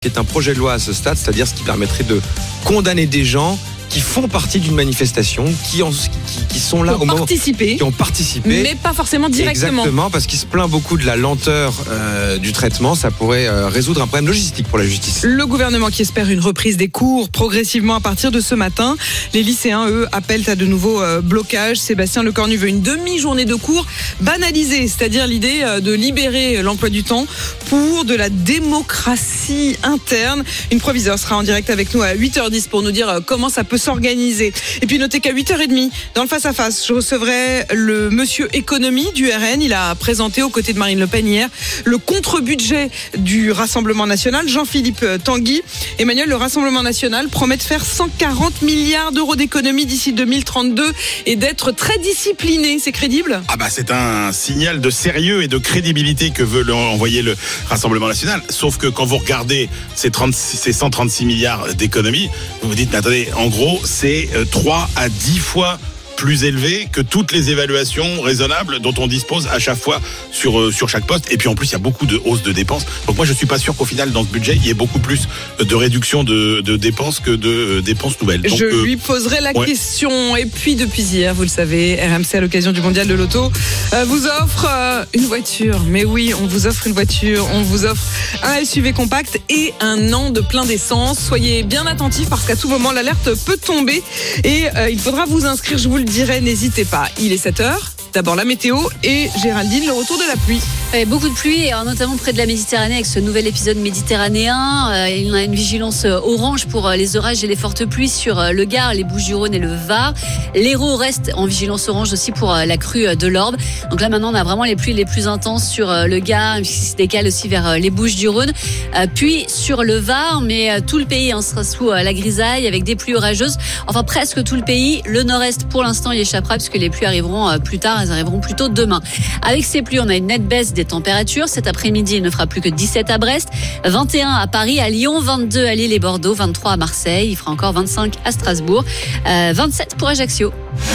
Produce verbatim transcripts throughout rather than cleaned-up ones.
qui est un projet de loi à ce stade, c'est-à-dire ce qui permettrait de condamner des gens qui font partie d'une manifestation, qui, en, qui, qui sont là qui au moment, qui ont participé, mais pas forcément directement. Exactement, parce qu'il se plaint beaucoup de la lenteur euh, du traitement. Ça pourrait euh, résoudre un problème logistique pour la justice. Le gouvernement qui espère une reprise des cours progressivement à partir de ce matin. Les lycéens, eux, appellent à de nouveaux euh, blocages. Sébastien Lecornu veut une demi-journée de cours banalisée, c'est-à-dire l'idée euh, de libérer l'emploi du temps pour de la démocratie interne. Une proviseure sera en direct avec nous à huit heures dix pour nous dire euh, comment ça peut s'organiser. Et puis notez qu'à huit heures trente, dans le face-à-face, je recevrai le monsieur économie du R N. Il a présenté aux côtés de Marine Le Pen hier le contre-budget du Rassemblement National. Jean-Philippe Tanguy. Emmanuel, le Rassemblement National promet de faire cent quarante milliards d'euros d'économies d'ici deux mille trente-deux et d'être très discipliné. C'est crédible ? Ah bah c'est un signal de sérieux et de crédibilité que veut envoyer le Rassemblement National. Sauf que quand vous regardez ces, trente-six, ces cent trente-six milliards d'économies, vous vous dites, mais attendez, en gros, c'est trois à dix fois plus élevé que toutes les évaluations raisonnables dont on dispose à chaque fois sur, sur chaque poste. Et puis en plus, il y a beaucoup de hausses de dépenses. Donc moi, je ne suis pas sûr qu'au final, dans ce budget, il y ait beaucoup plus de réduction de, de dépenses que de dépenses nouvelles. Donc, je euh, lui poserai la ouais. question. Et puis depuis hier, vous le savez, R M C à l'occasion du mondial de l'auto euh, vous offre euh, une voiture. Mais oui, on vous offre une voiture. On vous offre un S U V compact et un an de plein d'essence. Soyez bien attentifs parce qu'à tout moment, l'alerte peut tomber. Et euh, il faudra vous inscrire, je vous le dirai, n'hésitez pas. Il est sept heures. D'abord la météo et Géraldine, le retour de la pluie. Ouais, beaucoup de pluie, et notamment près de la Méditerranée avec ce nouvel épisode méditerranéen. Euh, il y a une vigilance orange pour les orages et les fortes pluies sur le Gard, les Bouches-du-Rhône et le Var. L'Hérault reste en vigilance orange aussi pour la crue de l'Orbe. Donc là maintenant on a vraiment les pluies les plus intenses sur le Gard, qui se décale aussi vers les Bouches-du-Rhône. Euh, puis sur le Var, mais tout le pays hein, sera sous la grisaille avec des pluies orageuses. Enfin presque tout le pays. Le nord-est pour l'instant il échappera puisque les pluies arriveront plus tard. Elles arriveront plutôt demain. Avec ces pluies, on a une nette baisse des températures. Cet après-midi, il ne fera plus que dix-sept à Brest, vingt et un à Paris, à Lyon, vingt-deux à Lille et Bordeaux, vingt-trois à Marseille. Il fera encore vingt-cinq à Strasbourg, euh, vingt-sept pour Ajaccio.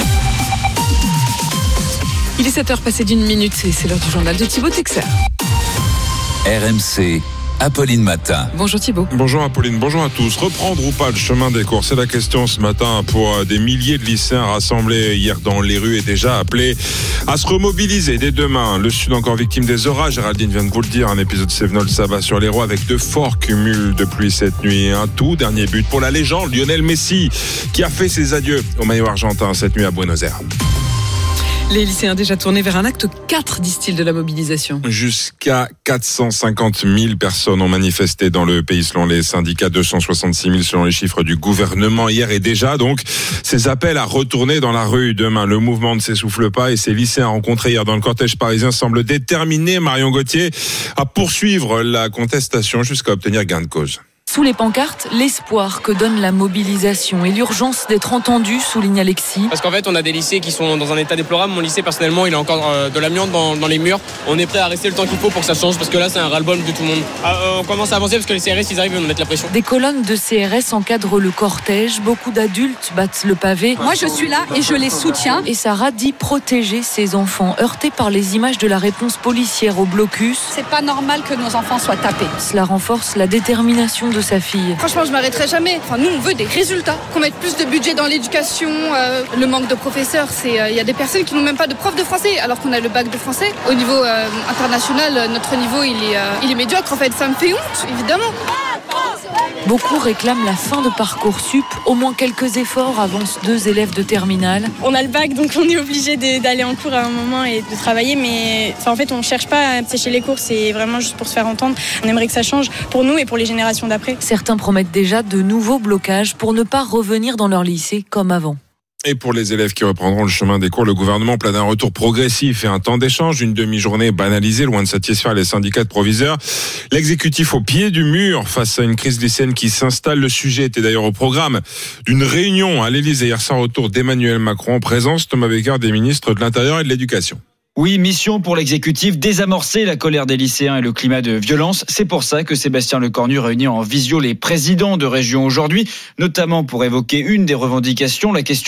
Il est sept heures passées d'une minute et c'est l'heure du journal de Thibaut Texer. R M C. Apolline Matin. Bonjour Thibaut. Bonjour Apolline, bonjour à tous. Reprendre ou pas le chemin des cours, c'est la question ce matin pour des milliers de lycéens rassemblés hier dans les rues et déjà appelés à se remobiliser dès demain. Le Sud encore victime des orages, Géraldine vient de vous le dire, un épisode Sévenol s'abat sur l'Hérault avec de forts cumuls de pluie cette nuit et un tout dernier but pour la légende Lionel Messi qui a fait ses adieux au maillot argentin cette nuit à Buenos Aires. Les lycéens déjà tournés vers un acte quatre, disent-ils, de la mobilisation. Jusqu'à quatre cent cinquante mille personnes ont manifesté dans le pays selon les syndicats, deux cent soixante-six mille selon les chiffres du gouvernement hier et déjà donc ces appels à retourner dans la rue demain. Le mouvement ne s'essouffle pas et ces lycéens rencontrés hier dans le cortège parisien semblent déterminés, Marion Gauthier, à poursuivre la contestation jusqu'à obtenir gain de cause. Sous les pancartes, l'espoir que donne la mobilisation et l'urgence d'être entendu, souligne Alexis. Parce qu'en fait, on a des lycées qui sont dans un état déplorable. Mon lycée, personnellement, il a encore euh, de l'amiante dans, dans les murs. On est prêt à rester le temps qu'il faut pour que ça change, parce que là, c'est un ras-le-bol de tout le monde. Ah, euh, on commence à avancer parce que les C R S, ils arrivent, ils vont nous mettre la pression. Des colonnes de C R S encadrent le cortège. Beaucoup d'adultes battent le pavé. Moi, je suis là et je les soutiens. Et Sarah dit protéger ses enfants, heurtés par les images de la réponse policière au blocus. C'est pas normal que nos enfants soient tapés. Cela renforce la détermination de sa fille. Franchement, je m'arrêterai jamais. Enfin, nous, on veut des résultats. Qu'on mette plus de budget dans l'éducation. Euh, le manque de professeurs, c'est il euh, y a des personnes qui n'ont même pas de prof de français, alors qu'on a le bac de français. Au niveau euh, international, notre niveau, il est, euh, il est médiocre. En fait, ça me fait honte, évidemment. Beaucoup réclament la fin de Parcoursup. Au moins quelques efforts, avancent deux élèves de terminale. On a le bac, donc on est obligé de, d'aller en cours à un moment et de travailler. Mais enfin, en fait, on ne cherche pas à sécher les cours. C'est vraiment juste pour se faire entendre. On aimerait que ça change pour nous et pour les générations d'après. Certains promettent déjà de nouveaux blocages pour ne pas revenir dans leur lycée comme avant. Et pour les élèves qui reprendront le chemin des cours, le gouvernement plaide un retour progressif et un temps d'échange, une demi-journée banalisée, loin de satisfaire les syndicats de proviseurs. L'exécutif au pied du mur face à une crise lycéenne qui s'installe. Le sujet était d'ailleurs au programme d'une réunion à l'Élysée hier soir autour d'Emmanuel Macron, en présence Thomas Becker des ministres de l'Intérieur et de l'Éducation. Oui, mission pour l'exécutif, désamorcer la colère des lycéens et le climat de violence. C'est pour ça que Sébastien Lecornu réunit en visio les présidents de région aujourd'hui, notamment pour évoquer une des revendications, la question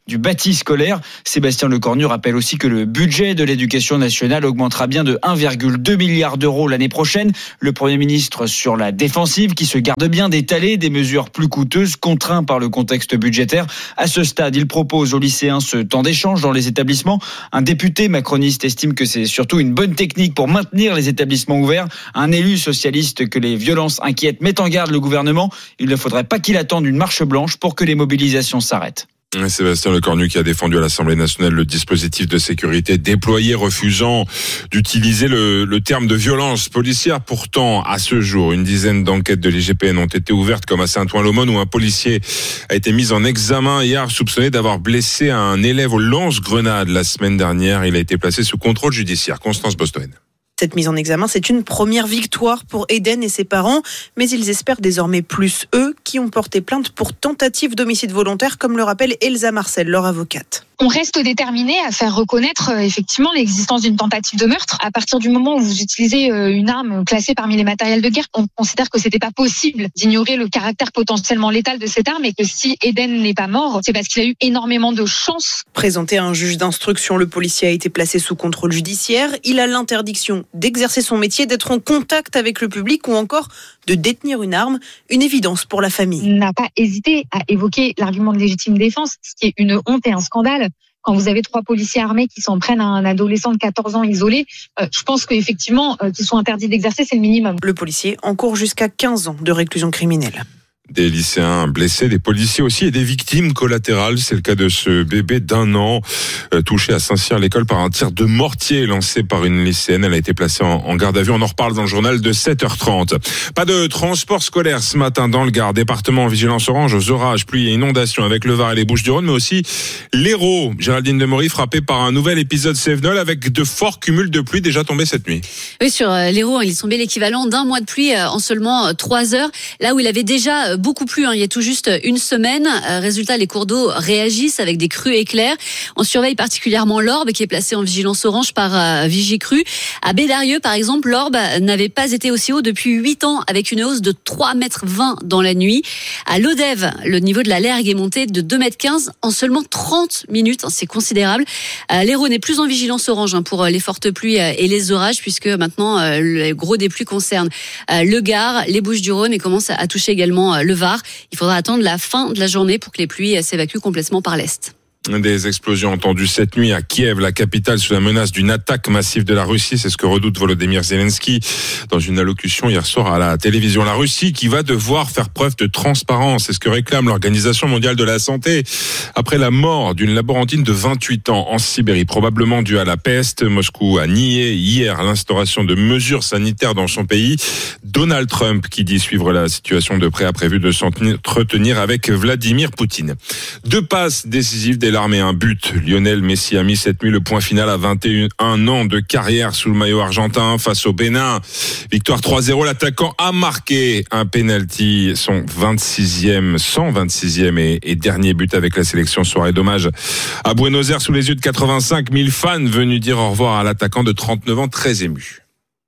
du bâti scolaire. Sébastien Lecornu rappelle aussi que le budget de l'éducation nationale augmentera bien de un virgule deux milliard d'euros l'année prochaine. Le Premier ministre sur la défensive qui se garde bien d'étaler des mesures plus coûteuses contraints par le contexte budgétaire. À ce stade, il propose aux lycéens ce temps d'échange dans les établissements. Un député macroniste estime que c'est surtout une bonne technique pour maintenir les établissements ouverts. Un élu socialiste que les violences inquiètent met en garde le gouvernement. Il ne faudrait pas qu'il attende une marche blanche pour que les mobilisations s'arrêtent. Sébastien Lecornu qui a défendu à l'Assemblée nationale le dispositif de sécurité déployé, refusant d'utiliser le, le terme de violence policière. Pourtant, à ce jour, une dizaine d'enquêtes de l'I G P N ont été ouvertes, comme à Saint-Ouen-l'Aumône, où un policier a été mis en examen hier, soupçonné d'avoir blessé un élève au lance-grenade la semaine dernière. Il a été placé sous contrôle judiciaire. Constance Bostoen. Cette mise en examen, c'est une première victoire pour Eden et ses parents, mais ils espèrent désormais plus, eux, qui ont porté plainte pour tentative d'homicide volontaire, comme le rappelle Elsa Marcel, leur avocate. On reste déterminé à faire reconnaître euh, effectivement l'existence d'une tentative de meurtre. À partir du moment où vous utilisez euh, une arme classée parmi les matériels de guerre, on considère que c'était pas possible d'ignorer le caractère potentiellement létal de cette arme et que si Eden n'est pas mort, c'est parce qu'il a eu énormément de chance. Présenté à un juge d'instruction, le policier a été placé sous contrôle judiciaire. Il a l'interdiction d'exercer son métier, d'être en contact avec le public ou encore de détenir une arme. Une évidence pour la famille. Il n'a pas hésité à évoquer l'argument de légitime défense, ce qui est une honte et un scandale. Quand vous avez trois policiers armés qui s'en prennent à un adolescent de quatorze ans isolé, euh, je pense qu'effectivement, euh, qu'ils sont interdits d'exercer, c'est le minimum. Le policier encourt jusqu'à quinze ans de réclusion criminelle. Des lycéens blessés, des policiers aussi et des victimes collatérales. C'est le cas de ce bébé d'un an euh, touché à Saint-Cyr-l'École par un tir de mortier lancé par une lycéenne. Elle a été placée en, en garde à vue. On en reparle dans le journal de sept heures trente. Pas de transport scolaire ce matin dans le Gard. Département en vigilance orange aux orages, pluie et inondations avec le Var et les Bouches-du-Rhône, mais aussi l'Hérault. Géraldine Demory frappée par un nouvel épisode Cévenol avec de forts cumuls de pluie déjà tombés cette nuit. Oui, sur l'Hérault, il est tombé l'équivalent d'un mois de pluie en seulement trois heures. Là où il avait déjà beaucoup plu, hein, il y a tout juste une semaine. Résultat, les cours d'eau réagissent avec des crues éclairs. On surveille particulièrement l'Orbe qui est placé en vigilance orange par euh, Vigicru. À Bédarieux, par exemple, l'Orbe n'avait pas été aussi haut depuis huit ans avec une hausse de trois mètres vingt dans la nuit. À Lodève, le niveau de la Lergue est monté de deux mètres quinze en seulement trente minutes. C'est considérable. Euh, L'Hérault n'est plus en vigilance orange hein, pour les fortes pluies et les orages puisque maintenant euh, le gros des pluies concerne euh, le Gard, les Bouches-du-Rhône et commence à toucher également euh, le Var. Il faudra attendre la fin de la journée pour que les pluies s'évacuent complètement par l'est. Des explosions entendues cette nuit à Kiev, la capitale, sous la menace d'une attaque massive de la Russie. C'est ce que redoute Volodymyr Zelensky dans une allocution hier soir à la télévision. La Russie qui va devoir faire preuve de transparence. C'est ce que réclame l'Organisation mondiale de la santé. Après la mort d'une laborantine de vingt-huit ans en Sibérie, probablement due à la peste, Moscou a nié hier l'instauration de mesures sanitaires dans son pays. Donald Trump, qui dit suivre la situation de près, a prévu de s'entretenir avec Vladimir Poutine. Deux passes décisives dès l'armée, un but. Lionel Messi a mis cette nuit le point final à vingt et un ans de carrière sous le maillot argentin face au Bénin. Victoire trois zéro, l'attaquant a marqué un penalty, son vingt-sixième, cent vingt-sixième et, et dernier but avec la sélection. Soirée d'hommage à Buenos Aires sous les yeux de quatre-vingt-cinq mille fans venus dire au revoir à l'attaquant de trente-neuf ans très ému.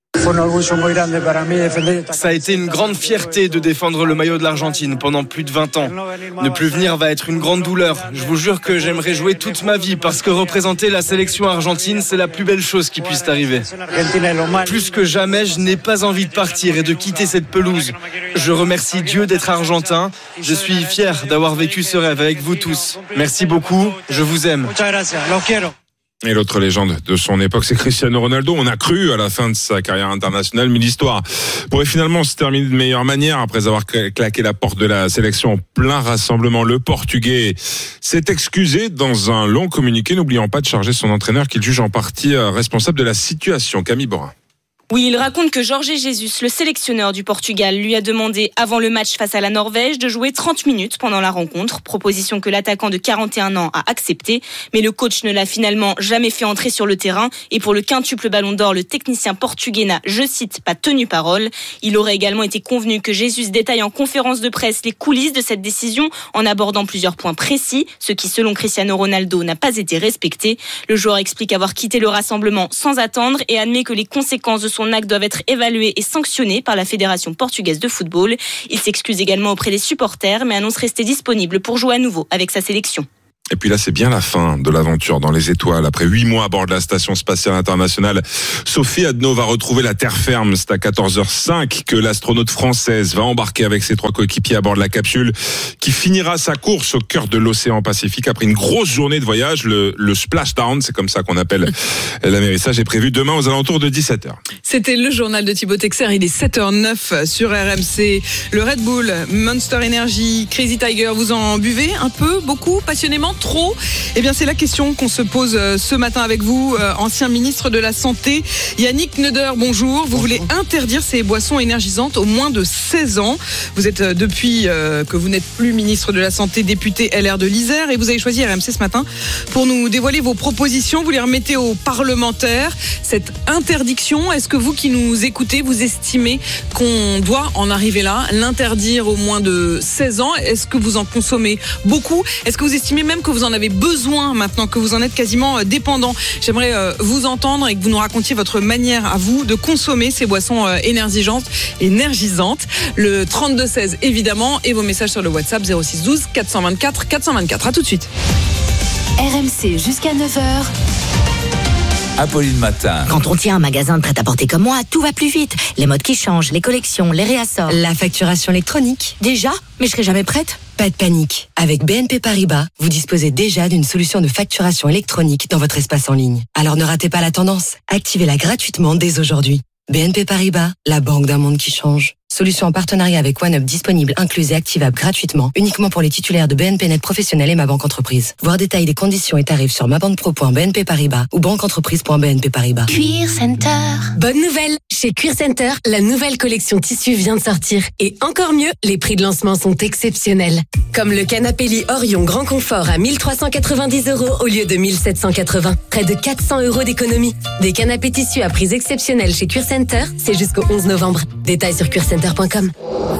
Ça a été une grande fierté de défendre le maillot de l'Argentine pendant plus de vingt ans. Ne plus venir va être une grande douleur. Je vous jure que j'aimerais jouer toute ma vie parce que représenter la sélection argentine, c'est la plus belle chose qui puisse arriver. Plus que jamais, je n'ai pas envie de partir et de quitter cette pelouse. Je remercie Dieu d'être argentin. Je suis fier d'avoir vécu ce rêve avec vous tous. Merci beaucoup, je vous aime. Et l'autre légende de son époque, c'est Cristiano Ronaldo. On a cru à la fin de sa carrière internationale, mais l'histoire pourrait finalement se terminer de meilleure manière après avoir claqué la porte de la sélection en plein rassemblement. Le Portugais s'est excusé dans un long communiqué, n'oubliant pas de charger son entraîneur qu'il juge en partie responsable de la situation. Camille Borin. Oui, il raconte que Jorge Jesus, le sélectionneur du Portugal, lui a demandé avant le match face à la Norvège de jouer trente minutes pendant la rencontre, proposition que l'attaquant de quarante et un ans a acceptée, mais le coach ne l'a finalement jamais fait entrer sur le terrain et pour le quintuple ballon d'or, le technicien portugais n'a, je cite, pas tenu parole. Il aurait également été convenu que Jesus détaille en conférence de presse les coulisses de cette décision en abordant plusieurs points précis, ce qui selon Cristiano Ronaldo n'a pas été respecté. Le joueur explique avoir quitté le rassemblement sans attendre et admet que les conséquences de son Son acte doivent être évalués et sanctionnés par la Fédération portugaise de football. Il s'excuse également auprès des supporters, mais annonce rester disponible pour jouer à nouveau avec sa sélection. Et puis là, c'est bien la fin de l'aventure dans les étoiles. Après huit mois à bord de la Station Spatiale Internationale, Sophie Adno va retrouver la terre ferme. C'est à quatorze heures cinq que l'astronaute française va embarquer avec ses trois coéquipiers à bord de la capsule qui finira sa course au cœur de l'océan Pacifique. Après une grosse journée de voyage, le, le splashdown, c'est comme ça qu'on appelle l'amérissage, est prévu demain aux alentours de dix-sept heures. C'était le journal de Thibaut Texer. Il est sept heures neuf sur R M C. Le Red Bull, Monster Energy, Crazy Tiger, vous en buvez un peu, beaucoup, passionnément? Trop? Eh bien, c'est la question qu'on se pose ce matin avec vous, ancien ministre de la Santé. Yannick Neuder, bonjour. Vous bonjour. Voulez interdire ces boissons énergisantes aux moins de seize ans. Vous êtes, depuis que vous n'êtes plus ministre de la Santé, député L R de l'Isère, et vous avez choisi R M C ce matin pour nous dévoiler vos propositions. Vous les remettez aux parlementaires. Cette interdiction, est-ce que vous qui nous écoutez, vous estimez qu'on doit en arriver là, l'interdire aux moins de seize ans? Est-ce que vous en consommez beaucoup? Est-ce que vous estimez même que vous en avez besoin maintenant, que vous en êtes quasiment dépendant? J'aimerais vous entendre et que vous nous racontiez votre manière à vous de consommer ces boissons énergisantes, énergisantes. Le trente-deux seize évidemment, et vos messages sur le WhatsApp zéro six douze quatre cent vingt-quatre quatre cent vingt-quatre. À tout de suite. R M C jusqu'à neuf heures. Apolline Matin. Quand on tient un magasin de prêt-à-porter comme moi, tout va plus vite. Les modes qui changent, les collections, les réassorts. La facturation électronique. Déjà? Mais je serai jamais prête. Pas de panique. Avec B N P Paribas, vous disposez déjà d'une solution de facturation électronique dans votre espace en ligne. Alors ne ratez pas la tendance. Activez-la gratuitement dès aujourd'hui. B N P Paribas, la banque d'un monde qui change. Solution en partenariat avec OneUp disponible, incluse et activable gratuitement, uniquement pour les titulaires de B N P Net Professionnel et Ma Banque Entreprise. Voir détail des conditions et tarifs sur mabanquepro point b n p paribas ou banqueentreprise point b n p paribas. Cuir Center. Bonne nouvelle! Chez Cuir Center, la nouvelle collection tissu vient de sortir. Et encore mieux, les prix de lancement sont exceptionnels. Comme le canapé lit Orion Grand Confort à mille trois cent quatre-vingt-dix euros au lieu de mille sept cent quatre-vingts. Près de quatre cents euros d'économie. Des canapés tissus à prix exceptionnels chez Cuir Center, c'est jusqu'au onze novembre. Détails sur cuir center point com.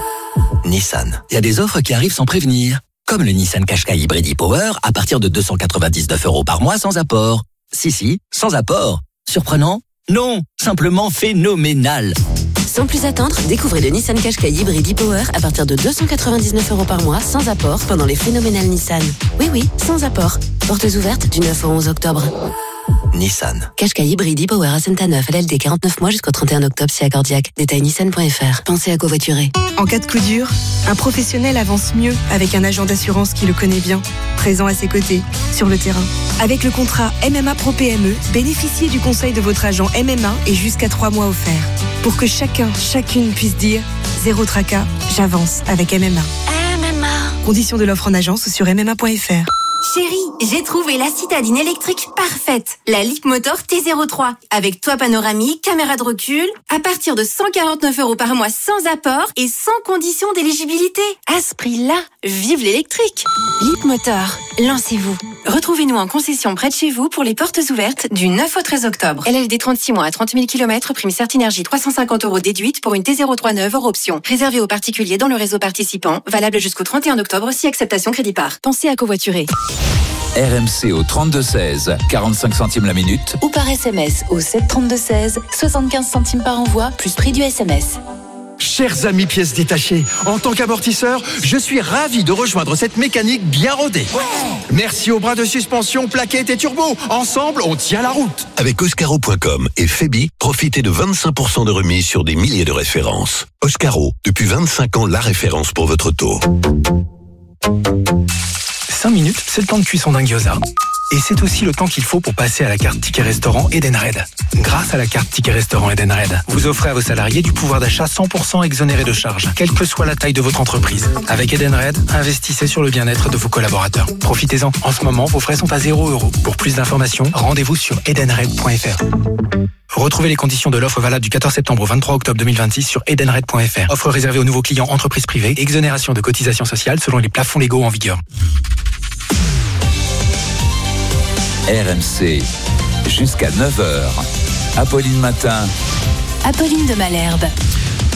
Nissan. Il y a des offres qui arrivent sans prévenir. Comme le Nissan Qashqai Hybrid e-Power à partir de deux cent quatre-vingt-dix-neuf euros par mois sans apport. Si, si, sans apport. Surprenant? Non, simplement phénoménal. Sans plus attendre, découvrez le Nissan Qashqai Hybrid e-Power à partir de deux cent quatre-vingt-dix-neuf euros par mois sans apport pendant les phénoménales Nissan. Oui, oui, sans apport. Portes ouvertes du neuf au onze octobre. Nissan. Qashqai Hybrid e-Power à Saint-Neuf, L L D quarante-neuf mois jusqu'au trente et un octobre si accordiaque. Détail nissan point f r. Pensez à covoiturer. En cas de coup dur, un professionnel avance mieux avec un agent d'assurance qui le connaît bien, présent à ses côtés, sur le terrain. Avec le contrat M M A Pro P M E, bénéficiez du conseil de votre agent M M A et jusqu'à trois mois offerts. Pour que chacun, chacune puisse dire zéro tracas, j'avance avec M M A. M M A. Conditions de l'offre en agence ou sur m m a point f r. Chérie, j'ai trouvé la citadine électrique parfaite. La Leapmotor T zéro trois. Avec toit panoramique, caméra de recul, à partir de cent quarante-neuf euros par mois sans apport et sans condition d'éligibilité. À ce prix-là, vive l'électrique. Leapmotor, lancez-vous. Retrouvez-nous en concession près de chez vous pour les portes ouvertes du neuf au treize octobre. L L D trente-six mois à trente mille kilomètres, prime Certinergie trois cent cinquante euros déduite pour une T zéro trois neuve hors option. Réservée aux particuliers dans le réseau participant, valable jusqu'au trente et un octobre si acceptation crédit par. Pensez à covoiturer. R M C au trente-deux seize, quarante-cinq centimes la minute. Ou par S M S au sept trente-deux seize, soixante-quinze centimes par envoi, plus prix du S M S. Chers amis pièces détachées, en tant qu'amortisseur, je suis ravi de rejoindre cette mécanique bien rodée. Ouais. Merci aux bras de suspension, plaquettes et turbo. Ensemble, on tient la route. Avec Oscaro point com et Febi, profitez de vingt-cinq pour cent de remise sur des milliers de références. Oscaro, depuis vingt-cinq ans, la référence pour votre auto. cinq minutes, c'est le temps de cuisson d'un gyoza. Et c'est aussi le temps qu'il faut pour passer à la carte Ticket Restaurant Edenred. Grâce à la carte Ticket Restaurant Edenred, vous offrez à vos salariés du pouvoir d'achat cent pour cent exonéré de charges, quelle que soit la taille de votre entreprise. Avec Edenred, investissez sur le bien-être de vos collaborateurs. Profitez-en. En ce moment, vos frais sont à zéro euro. Pour plus d'informations, rendez-vous sur edenred point f r. Retrouvez les conditions de l'offre valable du quatorze septembre au vingt-trois octobre deux mille vingt-six sur edenred point f r. Offre réservée aux nouveaux clients entreprises privées. Exonération de cotisations sociales selon les plafonds légaux en vigueur. R M C, jusqu'à neuf heures. Apolline Matin. Apolline de Malherbe.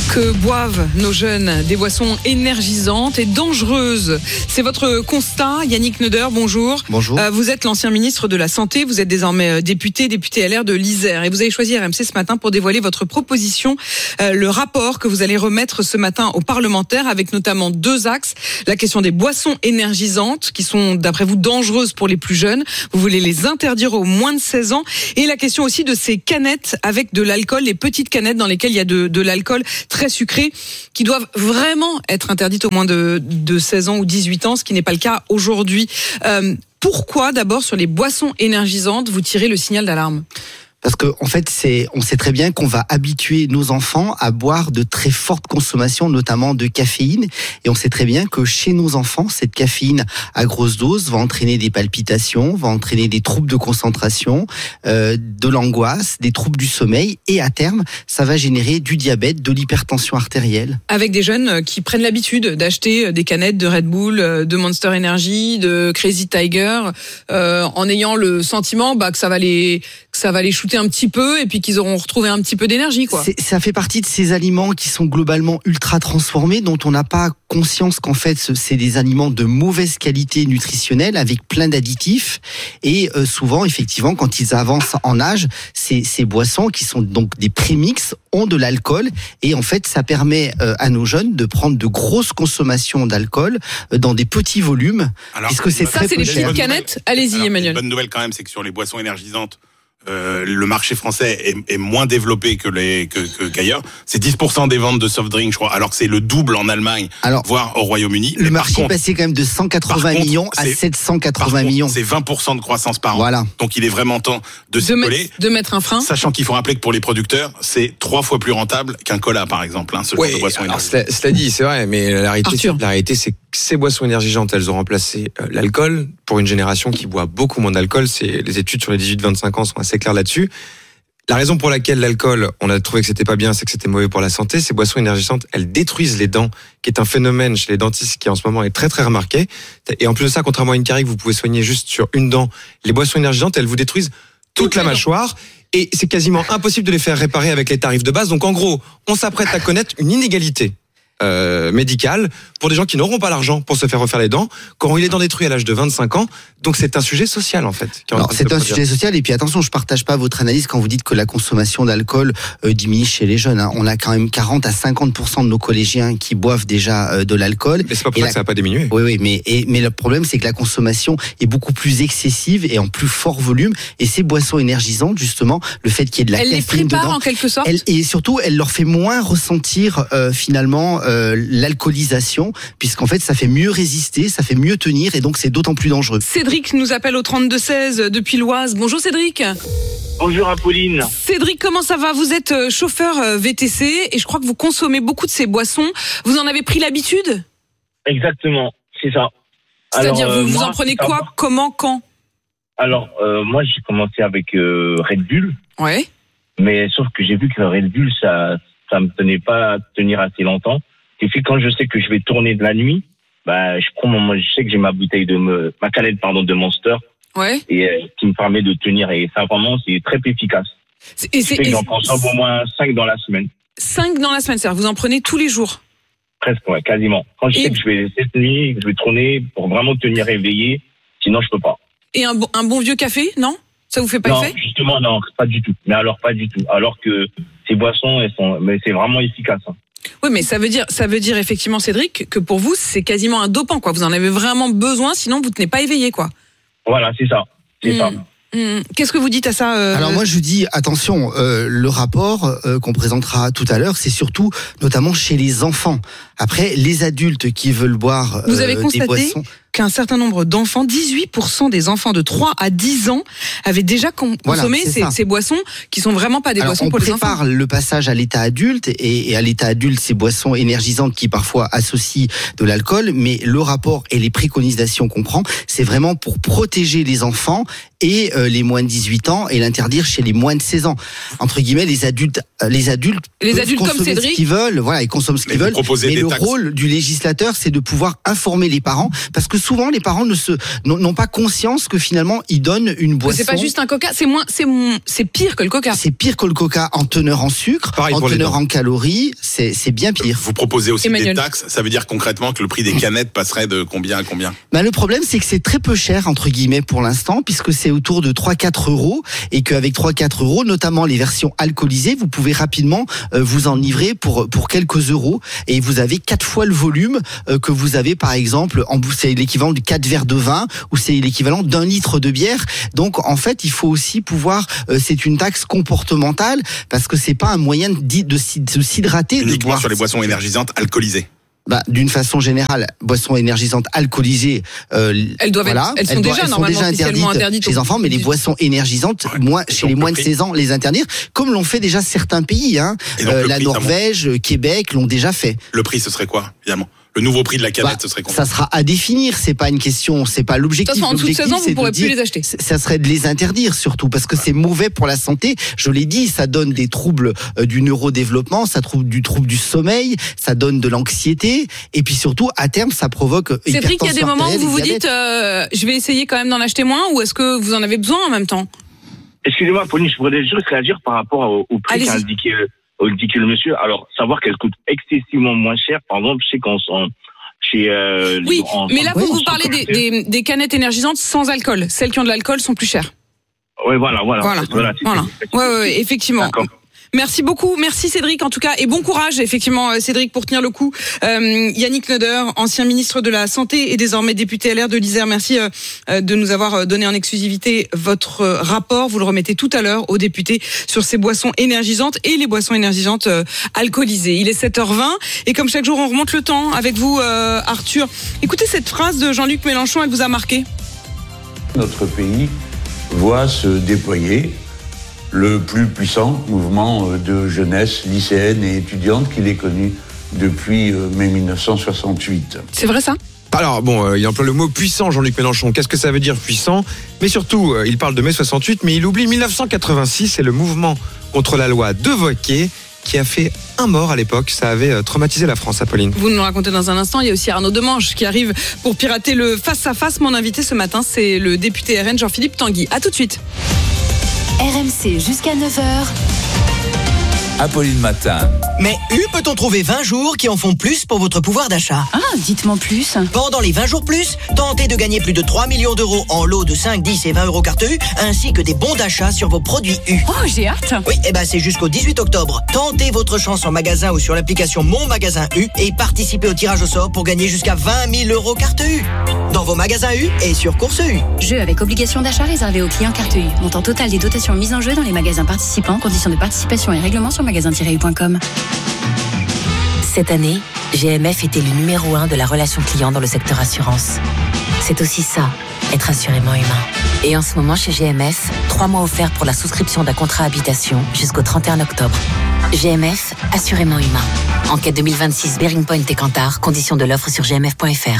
Que boivent nos jeunes des boissons énergisantes et dangereuses. C'est votre constat, Yannick Neuder, bonjour. Bonjour. Euh, vous êtes l'ancien ministre de la Santé, vous êtes désormais député, député L R de l'Isère et vous avez choisi R M C ce matin pour dévoiler votre proposition, euh, le rapport que vous allez remettre ce matin aux parlementaires avec notamment deux axes. La question des boissons énergisantes qui sont d'après vous dangereuses pour les plus jeunes. Vous voulez les interdire aux moins de seize ans et la question aussi de ces canettes avec de l'alcool, les petites canettes dans lesquelles il y a de, de l'alcool très sucrés qui doivent vraiment être interdites aux moins de, de seize ans ou dix-huit ans, ce qui n'est pas le cas aujourd'hui. Euh, pourquoi d'abord sur les boissons énergisantes vous tirez le signal d'alarme ? Parce que en fait, c'est, on sait très bien qu'on va habituer nos enfants à boire de très fortes consommations, notamment de caféine. Et on sait très bien que chez nos enfants, cette caféine à grosse dose va entraîner des palpitations, va entraîner des troubles de concentration, euh, de l'angoisse, des troubles du sommeil. Et à terme, ça va générer du diabète, de l'hypertension artérielle. Avec des jeunes qui prennent l'habitude d'acheter des canettes de Red Bull, de Monster Energy, de Crazy Tiger, euh, en ayant le sentiment bah, que ça va les, que ça va les shooter un petit peu et puis qu'ils auront retrouvé un petit peu d'énergie, quoi. C'est, ça fait partie de ces aliments qui sont globalement ultra transformés, dont on n'a pas conscience qu'en fait c'est des aliments de mauvaise qualité nutritionnelle avec plein d'additifs et euh, souvent effectivement quand ils avancent en âge, ces, ces boissons qui sont donc des prémix ont de l'alcool et en fait ça permet euh, à nos jeunes de prendre de grosses consommations d'alcool euh, dans des petits volumes. Alors, puisque c'est ça, c'est les petites canettes. Allez-y, Alors, Emmanuel. Une bonne nouvelle quand même, c'est que sur les boissons énergisantes, Euh, le marché français est, est moins développé que les que, que qu'ailleurs. C'est dix pour cent des ventes de soft drink, je crois, alors que c'est le double en Allemagne, alors, voire au Royaume-Uni. Le marché est passé quand même de cent quatre-vingts millions à sept cent quatre-vingts millions. C'est vingt pour cent de croissance par an. Voilà. Donc il est vraiment temps de s'y coller. De mettre un frein. Sachant qu'il faut rappeler que pour les producteurs, c'est trois fois plus rentable qu'un cola, par exemple, hein, ce ouais, genre de boisson alors cela, cela dit, c'est vrai, mais la réalité, c'est, la réalité, c'est que ces boissons énergisantes, elles ont remplacé euh, l'alcool pour une génération qui boit beaucoup moins d'alcool. C'est, les études sur les dix-huit vingt-cinq ans sont assez claires là-dessus. La raison pour laquelle l'alcool, on a trouvé que c'était pas bien, c'est que c'était mauvais pour la santé. Ces boissons énergisantes, elles détruisent les dents, qui est un phénomène chez les dentistes qui en ce moment est très très remarqué. Et en plus de ça, contrairement à une carie que vous pouvez soigner juste sur une dent, les boissons énergisantes, elles vous détruisent toute la mâchoire. Et c'est quasiment impossible de les faire réparer avec les tarifs de base. Donc en gros, on s'apprête à connaître une inégalité Euh, médicale pour des gens qui n'auront pas l'argent pour se faire refaire les dents, quand il est dans détruit à l'âge de vingt-cinq ans. Donc c'est un sujet social en fait. Alors, c'est un sujet social et puis attention, je partage pas votre analyse quand vous dites que la consommation d'alcool euh, diminue chez les jeunes. Hein. On a quand même quarante à cinquante pour cent de nos collégiens qui boivent déjà euh, de l'alcool. Mais c'est pas pour ça la... que ça va pas diminuer. Oui, oui, mais et, mais le problème c'est que la consommation est beaucoup plus excessive et en plus fort volume. Et ces boissons énergisantes, justement, le fait qu'il y ait de la elle caféine les prépare dedans, en quelque sorte. Elle, et surtout, elle leur fait moins ressentir euh, finalement euh, l'alcoolisation, puisqu'en fait ça fait mieux résister, ça fait mieux tenir et donc c'est d'autant plus dangereux. Cédric nous appelle au trente-deux seize depuis l'Oise. Bonjour Cédric. Bonjour Apolline. Cédric, comment ça va ? Vous êtes chauffeur V T C et je crois que vous consommez beaucoup de ces boissons. Vous en avez pris l'habitude ? Exactement, c'est ça. C'est-à-dire, Alors, vous, euh, vous moi, en prenez quoi, comment, quand ? Alors, euh, moi j'ai commencé avec euh, Red Bull. Ouais. Mais sauf que j'ai vu que Red Bull, ça ça me tenait pas à tenir assez longtemps. Et puis quand je sais que je vais tourner de la nuit, bah je prends mon, je sais que j'ai ma bouteille de me, ma canette pardon de Monster. Ouais. Et euh, qui me permet de tenir et ça vraiment c'est très efficace. Et c'est, et j'en consomme au moins cinq dans la semaine. cinq dans la semaine, c'est-à-dire vous en prenez tous les jours. Presque, ouais, quasiment. Quand je et... sais que je vais cette nuit, je vais tourner pour vraiment tenir éveillé, sinon je peux pas. Et un bon, un bon vieux café, non ? Ça vous fait pas non, effet ? Justement, non, pas du tout. Mais alors pas du tout. Alors que ces boissons, elles sont, mais c'est vraiment efficace. Hein. Oui, mais ça veut dire, ça veut dire effectivement, Cédric, que pour vous, c'est quasiment un dopant, quoi. Vous en avez vraiment besoin, sinon vous ne tenez pas éveillé, quoi. Voilà, c'est ça. C'est mmh. ça. Mmh. Qu'est-ce que vous dites à ça euh... Alors moi je dis attention, euh, le rapport euh, qu'on présentera tout à l'heure, c'est surtout notamment chez les enfants. Après les adultes qui veulent boire euh, vous avez constaté des boissons, qu'un certain nombre d'enfants, dix-huit pour cent des enfants de trois à dix ans avaient déjà con- consommé voilà, ces, ces boissons qui sont vraiment pas des Alors, boissons pour les enfants. On prépare le passage à l'état adulte et, et à l'état adulte ces boissons énergisantes qui parfois associent de l'alcool, mais le rapport et les préconisations qu'on prend, c'est vraiment pour protéger les enfants et euh, les moins de dix-huit ans et l'interdire chez les moins de seize ans. Entre guillemets, les adultes, euh, les adultes, les adultes consommer comme Cédric, ce qu'ils veulent, voilà, ils consomment ce qu'ils mais veulent. Mais le taxes. rôle du législateur, c'est de pouvoir informer les parents, parce que souvent les parents ne se n'ont pas conscience que finalement ils donnent une boisson. C'est pas juste un coca, c'est moins, c'est c'est pire que le coca. C'est pire que le coca en teneur en sucre, Pareil en teneur en calories, c'est c'est bien pire. Vous proposez aussi Emmanuel. des taxes, ça veut dire concrètement que le prix des canettes passerait de combien à combien? Bah le problème c'est que c'est très peu cher entre guillemets pour l'instant, puisque c'est autour de trois à quatre euros, et qu'avec trois à quatre euros, notamment les versions alcoolisées, vous pouvez rapidement euh, vous enivrer pour pour quelques euros, et vous avez quatre fois le volume euh, que vous avez par exemple en c'est l'équivalent de quatre verres de vin, ou c'est l'équivalent d'un litre de bière. Donc en fait il faut aussi pouvoir euh, c'est une taxe comportementale, parce que c'est pas un moyen de, de, de s'hydrater. Uniquement de boire. Sur les boissons énergisantes alcoolisées. Bah, d'une façon générale, boissons énergisantes alcoolisées, euh, elles doivent voilà, être, elles sont elles déjà elles sont normalement déjà interdites, interdites chez les enfants, mais les boissons énergisantes, ouais. moins, chez les moins de seize ans, les interdire, comme l'ont fait déjà certains pays, hein. Euh, la prix, Norvège, Québec l'ont déjà fait. Le prix, ce serait quoi, évidemment? Le nouveau prix de la canette, bah, ce serait combien? Ça sera à définir, c'est pas une question, c'est pas l'objectif. De toute façon, en dessous de seize ans, vous pourrez plus les acheter. Ça serait de les interdire surtout, parce que ouais. c'est mauvais pour la santé. Je l'ai dit, ça donne des troubles euh, du neurodéveloppement, ça trouve du trouble du sommeil, ça donne de l'anxiété, et puis surtout, à terme, ça provoque. Cédric, il y a des moments où vous vous dites, euh, je vais essayer quand même d'en acheter moins, ou est-ce que vous en avez besoin en même temps? Excusez-moi, Pauline, je voudrais juste réagir par rapport au, au prix qu'a indiqué, indiqué le monsieur. Alors, savoir qu'elle coûte excessivement moins cher, par exemple, je sais qu'on s'en... Chez, euh, oui, en, mais là, en, vous, vous parlez des, des, des canettes énergisantes sans alcool. Celles qui ont de l'alcool sont plus chères. Oui, voilà, voilà. Voilà, voilà. voilà. Ouais, ouais, ouais, effectivement. D'accord. Merci beaucoup, merci Cédric en tout cas, et bon courage effectivement Cédric pour tenir le coup. Euh, Yannick Noder, ancien ministre de la Santé et désormais député L R de l'Isère, merci euh, de nous avoir donné en exclusivité votre rapport. Vous le remettez tout à l'heure aux députés sur ces boissons énergisantes et les boissons énergisantes euh, alcoolisées. Il est sept heures vingt et comme chaque jour on remonte le temps avec vous euh, Arthur. Écoutez cette phrase de Jean-Luc Mélenchon, elle vous a marqué? Notre pays voit se déployer le plus puissant mouvement de jeunesse lycéenne et étudiante qu'il ait connu depuis mai dix-neuf cent soixante-huit. C'est vrai ça ? Alors bon, euh, il emploie le mot puissant, Jean-Luc Mélenchon. Qu'est-ce que ça veut dire puissant? Mais surtout, euh, il parle de mai soixante-huit, mais il oublie dix-neuf cent quatre-vingt-six et le mouvement contre la loi de Wauquiez qui a fait un mort à l'époque. Ça avait euh, traumatisé la France, Apolline. Vous nous le racontez dans un instant. Il y a aussi Arnaud Demange qui arrive pour pirater le face-à-face. Mon invité ce matin, c'est le député R N Jean-Philippe Tanguy. À tout de suite. R M C jusqu'à neuf heures. Apolline Matin. Mais U peut-on trouver vingt jours qui en font plus pour votre pouvoir d'achat? Ah, dites-moi plus. Pendant les vingt jours plus, tentez de gagner plus de trois millions d'euros en lots de cinq, dix et vingt euros carte U, ainsi que des bons d'achat sur vos produits U. Oh, j'ai hâte. Oui, et ben c'est jusqu'au dix-huit octobre. Tentez votre chance en magasin ou sur l'application Mon Magasin U et participez au tirage au sort pour gagner jusqu'à vingt mille euros carte U. Dans vos magasins U et sur Course U. Jeu avec obligation d'achat réservé aux clients carte U. Montant total des dotations mises en jeu dans les magasins participants. Conditions de participation et règlements sur magasin tiret u point com. Cette année, G M F était le numéro un de la relation client dans le secteur assurance. C'est aussi ça, être assurément humain. Et en ce moment, chez G M F, trois mois offerts pour la souscription d'un contrat habitation jusqu'au trente et un octobre. G M F, assurément humain. Enquête deux mille vingt-six, Bearing Point et Kantar. Conditions de l'offre sur g m f point f r.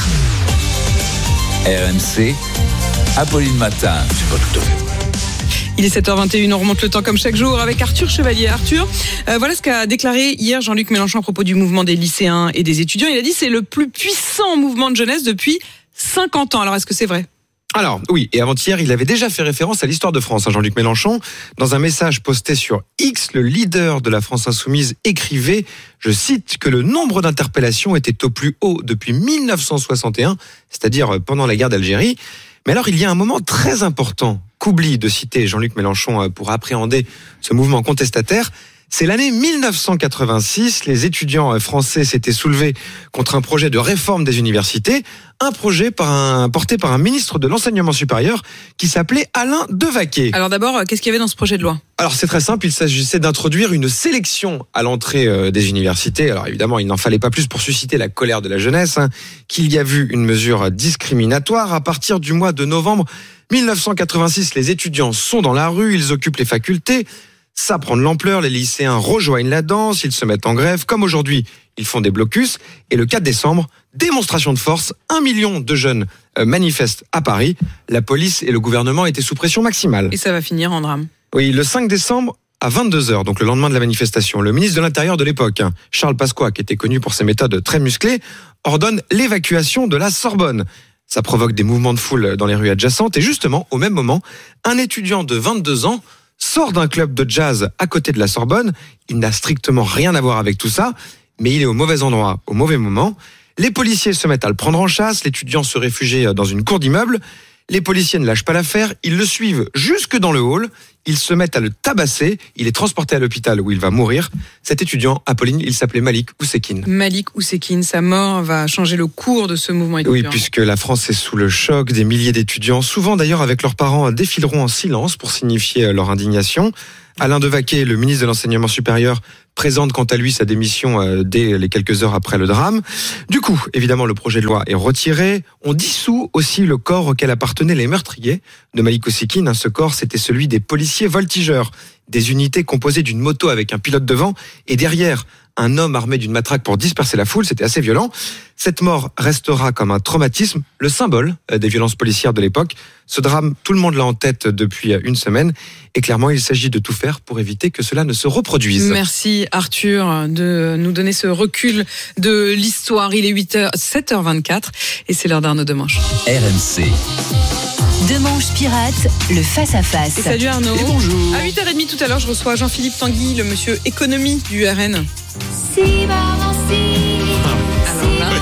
R M C, Apolline Matin. C'est pas tout à fait. Il est sept heures vingt et une, on remonte le temps comme chaque jour avec Arthur Chevalier. Arthur, euh, voilà ce qu'a déclaré hier Jean-Luc Mélenchon à propos du mouvement des lycéens et des étudiants. Il a dit que c'est le plus puissant mouvement de jeunesse depuis cinquante ans. Alors est-ce que c'est vrai ? Alors oui, et avant-hier, il avait déjà fait référence à l'histoire de France, hein, Jean-Luc Mélenchon. Dans un message posté sur X, le leader de la France Insoumise écrivait, je cite, que le nombre d'interpellations était au plus haut depuis dix-neuf cent soixante et un, c'est-à-dire pendant la guerre d'Algérie. Mais alors, il y a un moment très important qu'oublie de citer Jean-Luc Mélenchon pour appréhender ce mouvement contestataire. C'est l'année dix-neuf cent quatre-vingt-six. Les étudiants français s'étaient soulevés contre un projet de réforme des universités, un projet par un, porté par un ministre de l'enseignement supérieur qui s'appelait Alain Devaquet. Alors d'abord, qu'est-ce qu'il y avait dans ce projet de loi ? Alors c'est très simple, il s'agissait d'introduire une sélection à l'entrée des universités. Alors évidemment, il n'en fallait pas plus pour susciter la colère de la jeunesse, hein, qu'il y a vu une mesure discriminatoire. À partir du mois de novembre dix-neuf cent quatre-vingt-six, les étudiants sont dans la rue, ils occupent les facultés. Ça prend de l'ampleur, les lycéens rejoignent la danse, ils se mettent en grève. Comme aujourd'hui, ils font des blocus. Et le quatre décembre, démonstration de force, un million de jeunes manifestent à Paris. La police et le gouvernement étaient sous pression maximale. Et ça va finir en drame. Oui, le cinq décembre, à vingt-deux heures, donc le lendemain de la manifestation, le ministre de l'Intérieur de l'époque, Charles Pasqua, qui était connu pour ses méthodes très musclées, ordonne l'évacuation de la Sorbonne. Ça provoque des mouvements de foule dans les rues adjacentes. Et justement, au même moment, un étudiant de vingt-deux ans sort d'un club de jazz à côté de la Sorbonne. Il n'a strictement rien à voir avec tout ça, mais il est au mauvais endroit, au mauvais moment. Les policiers se mettent à le prendre en chasse. L'étudiant se réfugie dans une cour d'immeuble. Les policiers ne lâchent pas l'affaire. Ils le suivent jusque dans le hall. Ils se mettent à le tabasser. Il est transporté à l'hôpital où il va mourir. Cet étudiant, Apolline, il s'appelait Malik Oussekine. Malik Oussekine, sa mort va changer le cours de ce mouvement étudiant. Oui, puisque la France est sous le choc. Des milliers d'étudiants, souvent d'ailleurs avec leurs parents, défileront en silence pour signifier leur indignation. Alain Devaquet, le ministre de l'Enseignement supérieur, présente quant à lui sa démission dès les quelques heures après le drame. Du coup, évidemment, le projet de loi est retiré. On dissout aussi le corps auquel appartenaient les meurtriers de Malik Oussekine. Ce corps, c'était celui des policiers voltigeurs, des unités composées d'une moto avec un pilote devant et derrière un homme armé d'une matraque pour disperser la foule. C'était assez violent. Cette mort restera comme un traumatisme, le symbole des violences policières de l'époque. Ce drame, tout le monde l'a en tête depuis une semaine. Et clairement, il s'agit de tout faire pour éviter que cela ne se reproduise. Merci Arthur de nous donner ce recul de l'histoire. Il est huit heures, sept heures vingt-quatre et c'est l'heure d'Arnaud Demanche. R M C. Demanche pirate, le face-à-face. Et salut Arnaud. Et bonjour. À huit heures trente tout à l'heure, je reçois Jean-Philippe Tanguy, le monsieur économie du R N. Si maman, si. Alors là,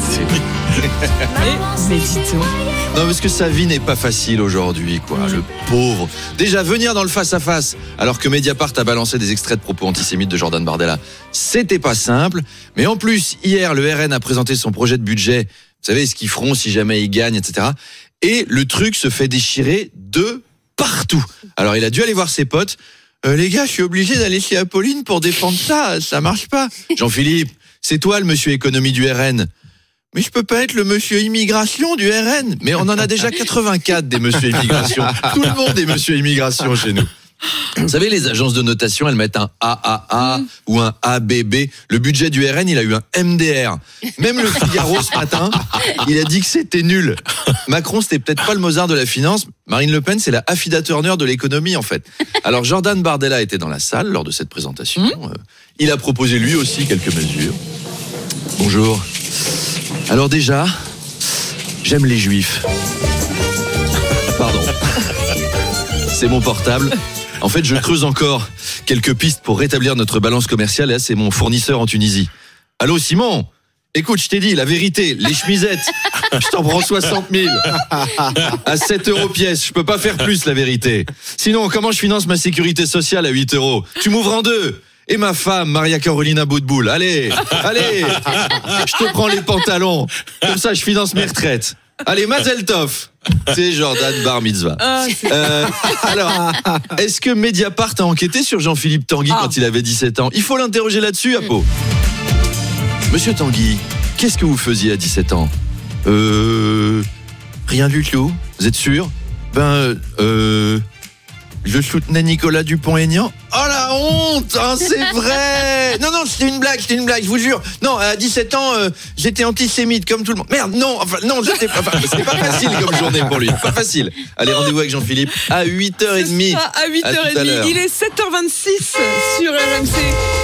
mais, mais dites-moi. Non, parce que sa vie n'est pas facile aujourd'hui, quoi. Mmh. Le pauvre. Déjà, venir dans le face-à-face, alors que Mediapart a balancé des extraits de propos antisémites de Jordan Bardella, c'était pas simple. Mais en plus, hier, le R N a présenté son projet de budget. Vous savez, ce qu'ils feront si jamais ils gagnent, et cetera. Et le truc se fait déchirer de partout. Alors, il a dû aller voir ses potes. Euh, les gars, je suis obligé d'aller chez Apolline pour défendre ça. Ça marche pas. Jean-Philippe, c'est toi le monsieur économie du R N. Mais je peux pas être le monsieur immigration du R N. Mais on en a déjà quatre-vingt-quatre des monsieur immigration. Tout le monde est monsieur immigration chez nous. Vous savez, les agences de notation, elles mettent un A A A mmh. ou un A B B. Le budget du R N, il a eu un M D R. Même le Figaro ce matin, il a dit que c'était nul. Macron, c'était peut-être pas le Mozart de la finance. Marine Le Pen, c'est la Affida Turner de l'économie, en fait. Alors, Jordan Bardella était dans la salle lors de cette présentation. Mmh. Il a proposé lui aussi quelques mesures. Bonjour. Alors déjà, j'aime les juifs. Pardon. C'est mon portable. En fait, je creuse encore quelques pistes pour rétablir notre balance commerciale. Et là, c'est mon fournisseur en Tunisie. Allô, Simon ? Écoute, je t'ai dit, la vérité, les chemisettes, je t'en prends soixante mille. À sept euros pièce, je peux pas faire plus, la vérité. Sinon, comment je finance ma sécurité sociale à huit euros ? Tu m'ouvres en deux. Et ma femme, Maria Carolina Boutboul. Allez, allez, je te prends les pantalons. Comme ça, je finance mes retraites. Allez, Mazel Tov. C'est Jordan Bar Mitzvah. Ah, euh, alors, est-ce que Mediapart a enquêté sur Jean-Philippe Tanguy ah. quand il avait dix-sept ans ? Il faut l'interroger là-dessus, Apo. Monsieur Tanguy, qu'est-ce que vous faisiez à dix-sept ans ? Euh... Rien du tout. Vous êtes sûr ? Ben, euh... je soutenais Nicolas Dupont-Aignan. Oh la honte, hein, c'est vrai. Non, non, c'était une blague, c'était une blague, je vous jure. Non, à dix-sept ans, euh, j'étais antisémite comme tout le monde. Merde, non, enfin, non, j'étais pas, enfin, c'était pas facile comme journée pour lui, pas facile. Allez, rendez-vous avec Jean-Philippe à huit heures trente. À huit heures trente, il est sept heures vingt-six sur R M C.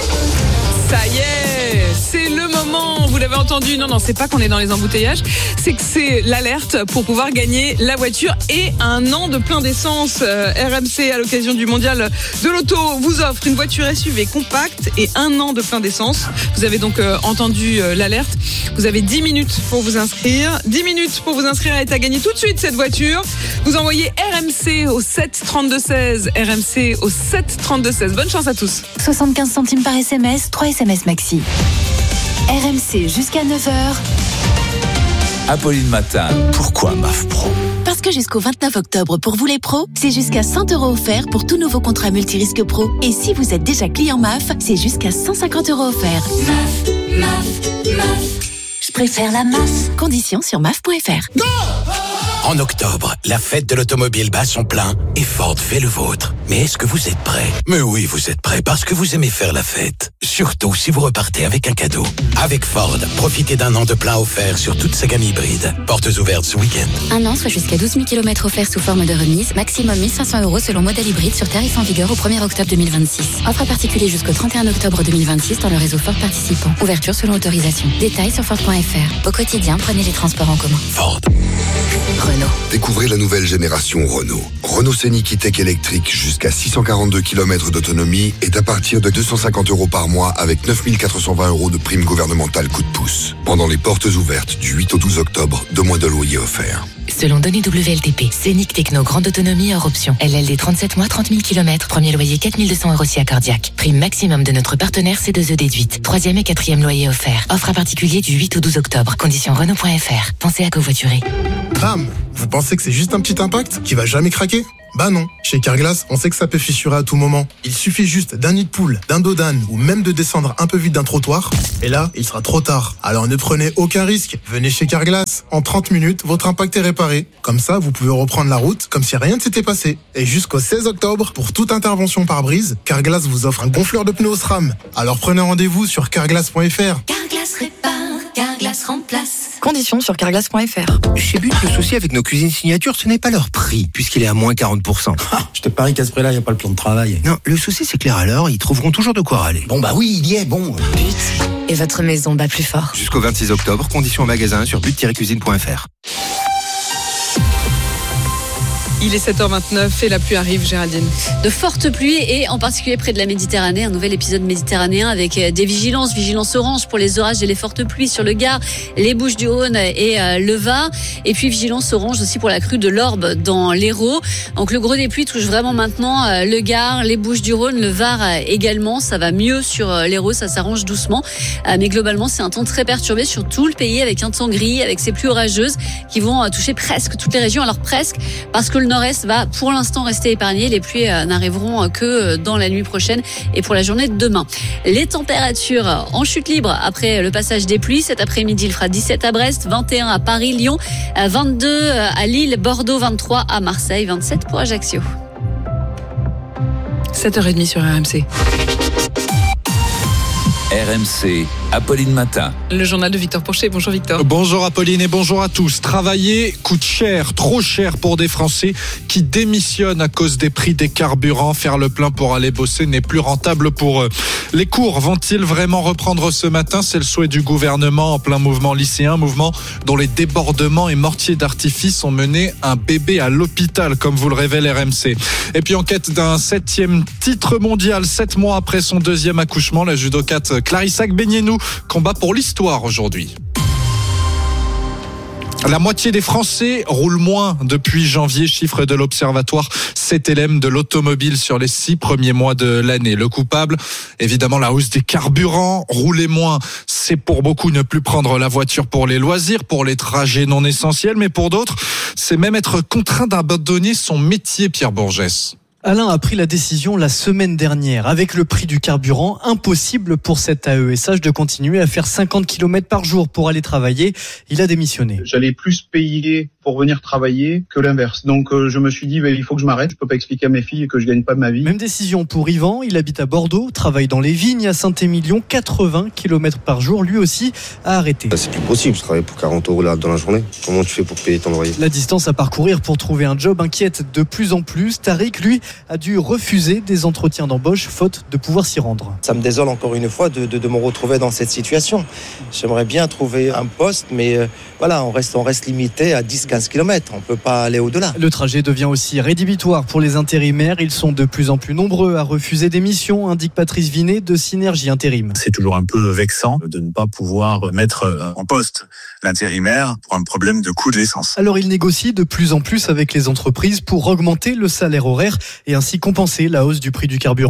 Ça y est, c'est le moment, vous l'avez entendu, non, non, c'est pas qu'on est dans les embouteillages, c'est que c'est l'alerte pour pouvoir gagner la voiture et un an de plein d'essence. Euh, R M C, à l'occasion du mondial de l'auto, vous offre une voiture S U V compacte et un an de plein d'essence. Vous avez donc euh, entendu euh, l'alerte. Vous avez dix minutes pour vous inscrire. dix minutes pour vous inscrire et à gagner tout de suite cette voiture. Vous envoyez R M C au sept trente-deux seize. R M C au sept trente-deux seize. Bonne chance à tous. soixante-quinze centimes par S M S, trois S M S maxi. R M C jusqu'à neuf heures. Apolline Matin. Pourquoi M A F Pro ? Parce que jusqu'au vingt-neuf octobre, pour vous les pros, c'est jusqu'à cent euros offerts pour tout nouveau contrat multirisque pro. Et si vous êtes déjà client M A F, c'est jusqu'à cent cinquante euros offerts. M A F, M A F, M A F. Je préfère la M A F. Conditions sur M A F point F R. Go! En octobre, la fête de l'automobile bat son plein et Ford fait le vôtre. Mais est-ce que vous êtes prêts ? Mais oui, vous êtes prêts parce que vous aimez faire la fête. Surtout si vous repartez avec un cadeau. Avec Ford, profitez d'un an de plein offert sur toute sa gamme hybride. Portes ouvertes ce week-end. Un an, soit jusqu'à douze mille kilomètres offerts sous forme de remise. Maximum mille cinq cents euros selon modèle hybride sur tarif en vigueur au premier octobre deux mille vingt-six. Offre à particulier jusqu'au trente et un octobre deux mille vingt-six dans le réseau Ford participant. Ouverture selon autorisation. Détails sur Ford point F R. Au quotidien, prenez les transports en commun. Ford. Renault. Découvrez la nouvelle génération Renault. Renault Scénic E-Tech électrique jusqu'à six cent quarante-deux kilomètres d'autonomie est à partir de deux cent cinquante euros par mois avec neuf mille quatre cent vingt euros de prime gouvernementale coup de pouce. Pendant les portes ouvertes du huit au douze octobre, deux mois de loyer offerts. Selon données W L T P, Scénic Techno grande autonomie hors option. L L D trente-sept mois, trente mille kilomètres. Premier loyer quatre mille deux cents euros si accordiaque. Prime maximum de notre partenaire C deux E déduite. Troisième et quatrième loyer offert. Offre à particulier du huit au douze octobre. Conditions Renault point F R. Pensez à covoiturer. Bam! Vous pensez que c'est juste un petit impact qui va jamais craquer? Bah non. Chez Carglass, on sait que ça peut fissurer à tout moment. Il suffit juste d'un nid de poule, d'un dos d'âne ou même de descendre un peu vite d'un trottoir. Et là, il sera trop tard. Alors ne prenez aucun risque. Venez chez Carglass. En trente minutes, votre impact est réparé. Comme ça, vous pouvez reprendre la route comme si rien ne s'était passé. Et jusqu'au seize octobre, pour toute intervention par brise, Carglass vous offre un gonfleur de pneus O S R A M. Alors prenez rendez-vous sur carglass point F R. Carglass répare, Carglass remplace. Conditions sur carglass point F R. Chez But, le souci avec nos cuisines signature, ce n'est pas leur prix, puisqu'il est à moins quarante pour cent. Ah, je te parie qu'à ce prix-là, il n'y a pas le plan de travail. Non, le souci, c'est que les râleurs, ils trouveront toujours de quoi râler. Bon, bah oui, il y est, bon. But. Et votre maison bat plus fort. Jusqu'au vingt-six octobre, conditions en magasin sur but tiret cuisine point F R. Il est sept heures vingt-neuf et la pluie arrive, Géraldine. De fortes pluies et en particulier près de la Méditerranée. Un nouvel épisode méditerranéen avec des vigilances. Vigilance orange pour les orages et les fortes pluies sur le Gard, les Bouches-du-Rhône et euh, le Var. Et puis vigilance orange aussi pour la crue de l'Orbe dans l'Hérault. Donc le gros des pluies touche vraiment maintenant euh, le Gard, les Bouches-du-Rhône, le Var euh, également. Ça va mieux sur euh, l'Hérault, ça s'arrange doucement. Euh, mais globalement, c'est un temps très perturbé sur tout le pays avec un temps gris, avec ces pluies orageuses qui vont euh, toucher presque toutes les régions. Alors presque parce que le nord-est va pour l'instant rester épargné. Les pluies n'arriveront que dans la nuit prochaine et pour la journée de demain. Les températures en chute libre après le passage des pluies. Cet après-midi, il fera dix-sept à Brest, vingt et un à Paris, Lyon, vingt-deux à Lille, Bordeaux, vingt-trois à Marseille, vingt-sept pour Ajaccio. sept heures trente sur R M C. R M C, Apolline Matin. Le journal de Victor Pourchet. Bonjour Victor. Bonjour Apolline et bonjour à tous. Travailler coûte cher, trop cher pour des Français qui démissionnent à cause des prix des carburants. Faire le plein pour aller bosser n'est plus rentable pour eux. Les cours vont-ils vraiment reprendre ce matin ? C'est le souhait du gouvernement en plein mouvement lycéen, mouvement dont les débordements et mortiers d'artifice ont mené un bébé à l'hôpital, comme vous le révèle R M C. Et puis en quête d'un septième titre mondial, sept mois après son deuxième accouchement, la judokate Clarissa Agbenienou combat pour l'histoire aujourd'hui. La moitié des Français roulent moins depuis janvier, chiffre de l'Observatoire C T L M de l'automobile sur les six premiers mois de l'année. Le coupable, évidemment, la hausse des carburants. Rouler moins, c'est pour beaucoup ne plus prendre la voiture pour les loisirs, pour les trajets non essentiels, mais pour d'autres, c'est même être contraint d'abandonner son métier, Pierre Bourgès. Alain a pris la décision la semaine dernière. Avec le prix du carburant, impossible pour cet A E S H de continuer à faire cinquante kilomètres par jour pour aller travailler. Il a démissionné. J'allais plus payer pour venir travailler que l'inverse. Donc euh, je me suis dit, bah, il faut que je m'arrête. Je peux pas expliquer à mes filles que je gagne pas ma vie. Même décision pour Yvan. Il habite à Bordeaux, travaille dans les vignes à Saint-Émilion. quatre-vingts kilomètres par jour. Lui aussi a arrêté. C'est plus possible. Je travaille pour quarante euros là dans la journée. Comment tu fais pour payer ton loyer ? La distance à parcourir pour trouver un job inquiète de plus en plus. Tariq, lui, a dû refuser des entretiens d'embauche faute de pouvoir s'y rendre. Ça me désole encore une fois de, de, de me retrouver dans cette situation. J'aimerais bien trouver un poste, mais euh, voilà, on reste, on reste limité à dix à quinze kilomètres. On ne peut pas aller au-delà. Le trajet devient aussi rédhibitoire pour les intérimaires. Ils sont de plus en plus nombreux à refuser des missions, indique Patrice Vinet de Synergie Intérim. C'est toujours un peu vexant de ne pas pouvoir mettre en poste l'intérimaire pour un problème de coût de l'essence. Alors il négocie de plus en plus avec les entreprises pour augmenter le salaire horaire et ainsi compenser la hausse du prix du carburant.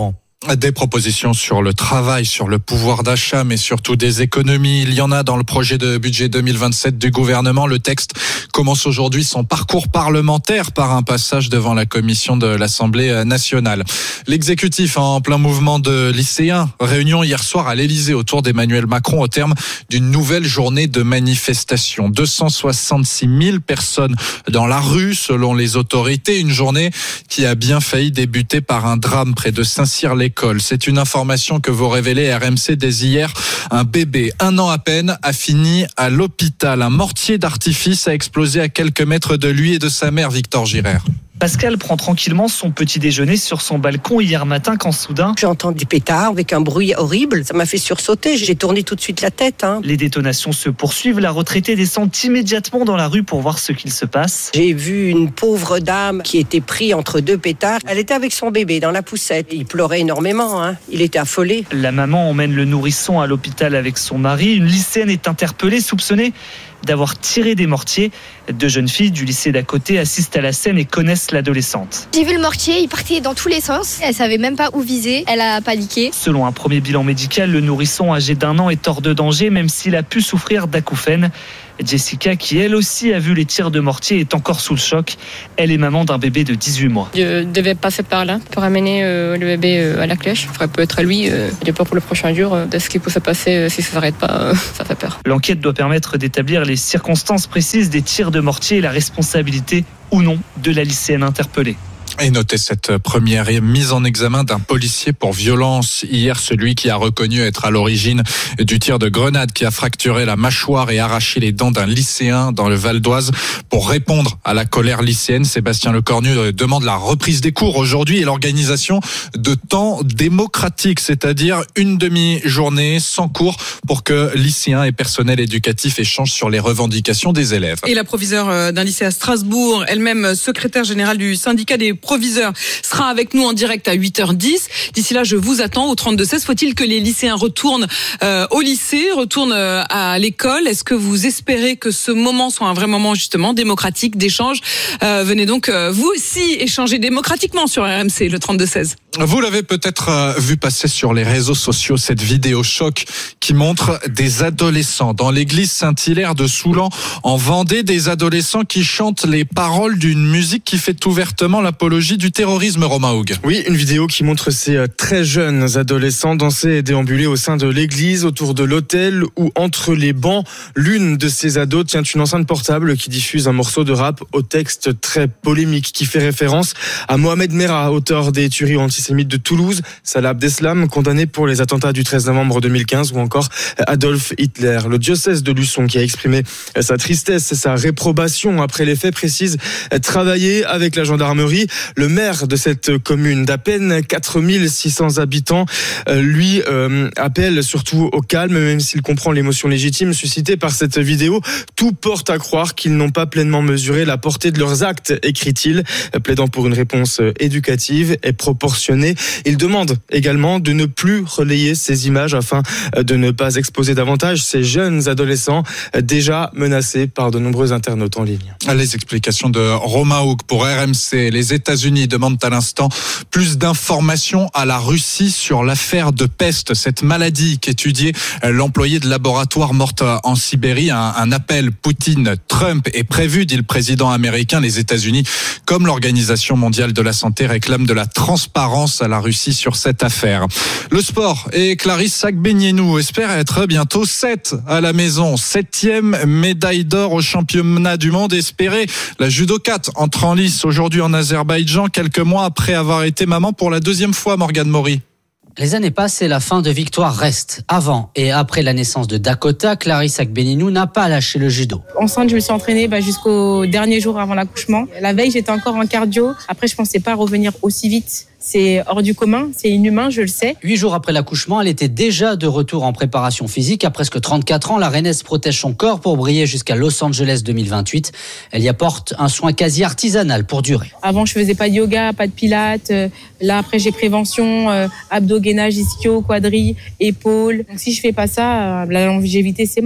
Des propositions sur le travail, sur le pouvoir d'achat, mais surtout des économies. Il y en a dans le projet de budget deux mille vingt-sept du gouvernement. Le texte commence aujourd'hui son parcours parlementaire par un passage devant la commission de l'Assemblée nationale. L'exécutif en plein mouvement de lycéens. Réunion hier soir à l'Élysée autour d'Emmanuel Macron au terme d'une nouvelle journée de manifestation. deux cent soixante-six mille personnes dans la rue selon les autorités. Une journée qui a bien failli débuter par un drame près de Saint-Cyr-l'École. C'est une information que vous révélez R M C dès hier. Un bébé, un an à peine, a fini à l'hôpital. Un mortier d'artifice a explosé à quelques mètres de lui et de sa mère, Victor Girard. Pascal prend tranquillement son petit déjeuner sur son balcon hier matin quand soudain... J'entends des pétards avec un bruit horrible. Ça m'a fait sursauter. J'ai tourné tout de suite la tête. Hein. Les détonations se poursuivent. La retraitée descend immédiatement dans la rue pour voir ce qu'il se passe. J'ai vu une pauvre dame qui était prise entre deux pétards. Elle était avec son bébé dans la poussette. Il pleurait énormément. Hein. Il était affolé. La maman emmène le nourrisson à l'hôpital avec son mari. Une lycéenne est interpellée, soupçonnée d'avoir tiré des mortiers. Deux jeunes filles du lycée d'à côté assistent à la scène et connaissent l'adolescente. J'ai vu le mortier, il partait dans tous les sens. Elle savait même pas où viser, elle a paniqué. Selon un premier bilan médical, le nourrisson âgé d'un an est hors de danger, même s'il a pu souffrir d'acouphènes. Jessica, qui elle aussi a vu les tirs de mortier, est encore sous le choc. Elle est maman d'un bébé de dix-huit mois. Je devais passer par là pour amener euh, le bébé euh, à la crèche. Ça peut être à lui. Euh, J'ai peur pour le prochain jour euh, de ce qui peut se passer euh, si ça ne s'arrête pas. Euh, ça fait peur. L'enquête doit permettre d'établir les circonstances précises des tirs de mortier et la responsabilité ou non de la lycéenne interpellée. Et notez cette première mise en examen d'un policier pour violence hier, celui qui a reconnu être à l'origine du tir de grenade qui a fracturé la mâchoire et arraché les dents d'un lycéen dans le Val d'Oise. Pour répondre à la colère lycéenne, Sébastien Lecornu demande la reprise des cours aujourd'hui et l'organisation de temps démocratique, c'est-à-dire une demi-journée sans cours pour que lycéens et personnel éducatif échangent sur les revendications des élèves. Et la proviseure d'un lycée à Strasbourg, elle-même secrétaire générale du syndicat des proviseur sera avec nous en direct à huit heures dix. D'ici là, je vous attends au trente-deux seize. Faut-il que les lycéens retournent euh, au lycée, retournent euh, à l'école? Est-ce que vous espérez que ce moment soit un vrai moment justement démocratique, d'échange? euh, Venez donc euh, vous aussi échanger démocratiquement sur R M C, le trente-deux seize. Vous l'avez peut-être euh, vu passer sur les réseaux sociaux, cette vidéo choc qui montre des adolescents dans l'église Saint-Hilaire de Soulan en Vendée, des adolescents qui chantent les paroles d'une musique qui fait ouvertement l'apologie du terrorisme, Romain Houg. Oui, une vidéo qui montre ces très jeunes adolescents danser et déambuler au sein de l'église, autour de l'autel ou entre les bancs. L'une de ces ados tient une enceinte portable qui diffuse un morceau de rap au texte très polémique qui fait référence à Mohamed Merah, auteur des tueries antisémites de Toulouse, Salah Abdeslam, condamné pour les attentats du treize novembre deux mille quinze, ou encore Adolf Hitler. Le diocèse de Luçon, qui a exprimé sa tristesse et sa réprobation après les faits, précise travailler avec la gendarmerie. Le maire de cette commune d'à peine quatre mille six cents habitants, euh, lui euh, appelle surtout au calme, même s'il comprend l'émotion légitime suscitée par cette vidéo. Tout porte à croire qu'ils n'ont pas pleinement mesuré la portée de leurs actes, écrit-il, plaidant pour une réponse éducative et proportionnée. Il demande également de ne plus relayer ces images afin de ne pas exposer davantage ces jeunes adolescents déjà menacés par de nombreux internautes en ligne. Les explications de Romain Houg pour R M C. Les États-Unis demandent à l'instant plus d'informations à la Russie sur l'affaire de peste, cette maladie qu'étudiait l'employé de laboratoire morte en Sibérie. Un, un appel Poutine-Trump est prévu, dit le président américain. Les États-Unis, comme l'Organisation mondiale de la santé, réclament de la transparence à la Russie sur cette affaire. Le sport et Clarisse Agbenienou espère être bientôt sept à la maison. Septième médaille d'or au championnat du monde espéré. La judokate entre en lice aujourd'hui en Azerbaïdjan, quelques mois après avoir été maman pour la deuxième fois, Morgane Maury. Les années passent et la fin de victoire reste. Avant et après la naissance de Dakota, Clarisse Agbenienou n'a pas lâché le judo. Enceinte, je me suis entraînée bah, jusqu'au dernier jour avant l'accouchement. La veille, j'étais encore en cardio. Après, je pensais pas revenir aussi vite. C'est hors du commun, c'est inhumain, je le sais. Huit jours après l'accouchement, elle était déjà de retour en préparation physique. À presque trente-quatre ans, la Rennaise protège son corps pour briller jusqu'à Los Angeles deux mille vingt-huit. Elle y apporte un soin quasi artisanal pour durer. Avant, je faisais pas de yoga, pas de pilates. Là, après, j'ai prévention, euh, abdos, gainage, ischio, quadri, épaules. Donc, si je fais pas ça, la longévité, c'est mort.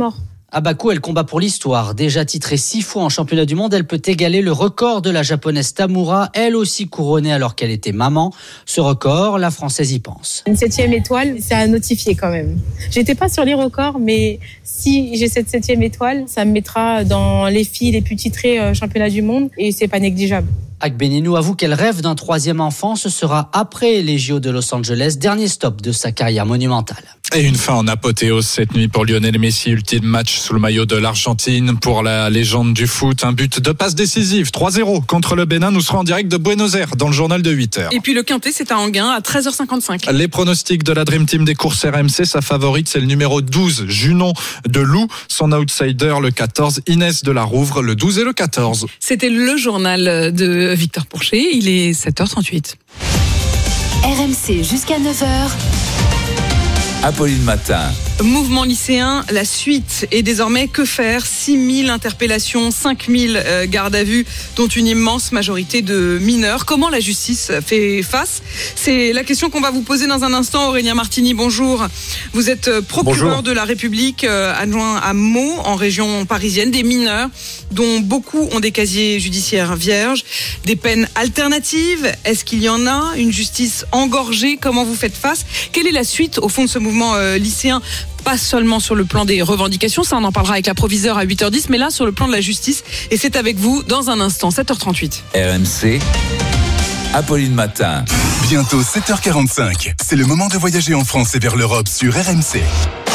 À Bakou, elle combat pour l'histoire. Déjà titrée six fois en championnat du monde, elle peut égaler le record de la japonaise Tamura, elle aussi couronnée alors qu'elle était maman. Ce record, la française y pense. Une septième étoile, c'est à notifier quand même. J'étais pas sur les records, mais si j'ai cette septième étoile, ça me mettra dans les filles les plus titrées championnat du monde et c'est pas négligeable. Agbenienou avoue qu'elle rêve d'un troisième enfant. Ce sera après les J O de Los Angeles, dernier stop de sa carrière monumentale. Et une fin en apothéose cette nuit pour Lionel Messi, ultime match sous le maillot de l'Argentine pour la légende du foot. Un but de passe décisive, trois zéro contre le Bénin. Nous serons en direct de Buenos Aires dans le journal de huit heures. Et puis le quintet, c'est à Enghien à treize heures cinquante-cinq. Les pronostics de la Dream Team des courses R M C, sa favorite c'est le numéro douze, Junon de Loup. Son outsider, le quatorze, Inès de la Rouvre, le douze et le quatorze. C'était le journal de Victor Pourchet, il est sept heures trente-huit. R M C jusqu'à neuf heures. Apolline Matin. Mouvement lycéen, la suite. Et désormais, que faire ? six mille interpellations, cinq mille euh, gardes à vue, dont une immense majorité de mineurs. Comment la justice fait face ? C'est la question qu'on va vous poser dans un instant. Aurélien Martini, bonjour. Vous êtes procureur bonjour. de la République, euh, adjoint à Meaux, en région parisienne. Des mineurs dont beaucoup ont des casiers judiciaires vierges. Des peines alternatives. Est-ce qu'il y en a ? Une justice engorgée ? Comment vous faites face ? Quelle est la suite, au fond, de ce mouvement euh, lycéen ? Pas seulement sur le plan des revendications, ça on en parlera avec la proviseure à huit heures dix, mais là sur le plan de la justice, et c'est avec vous dans un instant, sept heures trente-huit. R M C, Apolline Matin. Bientôt sept heures quarante-cinq, c'est le moment de voyager en France et vers l'Europe sur R M C.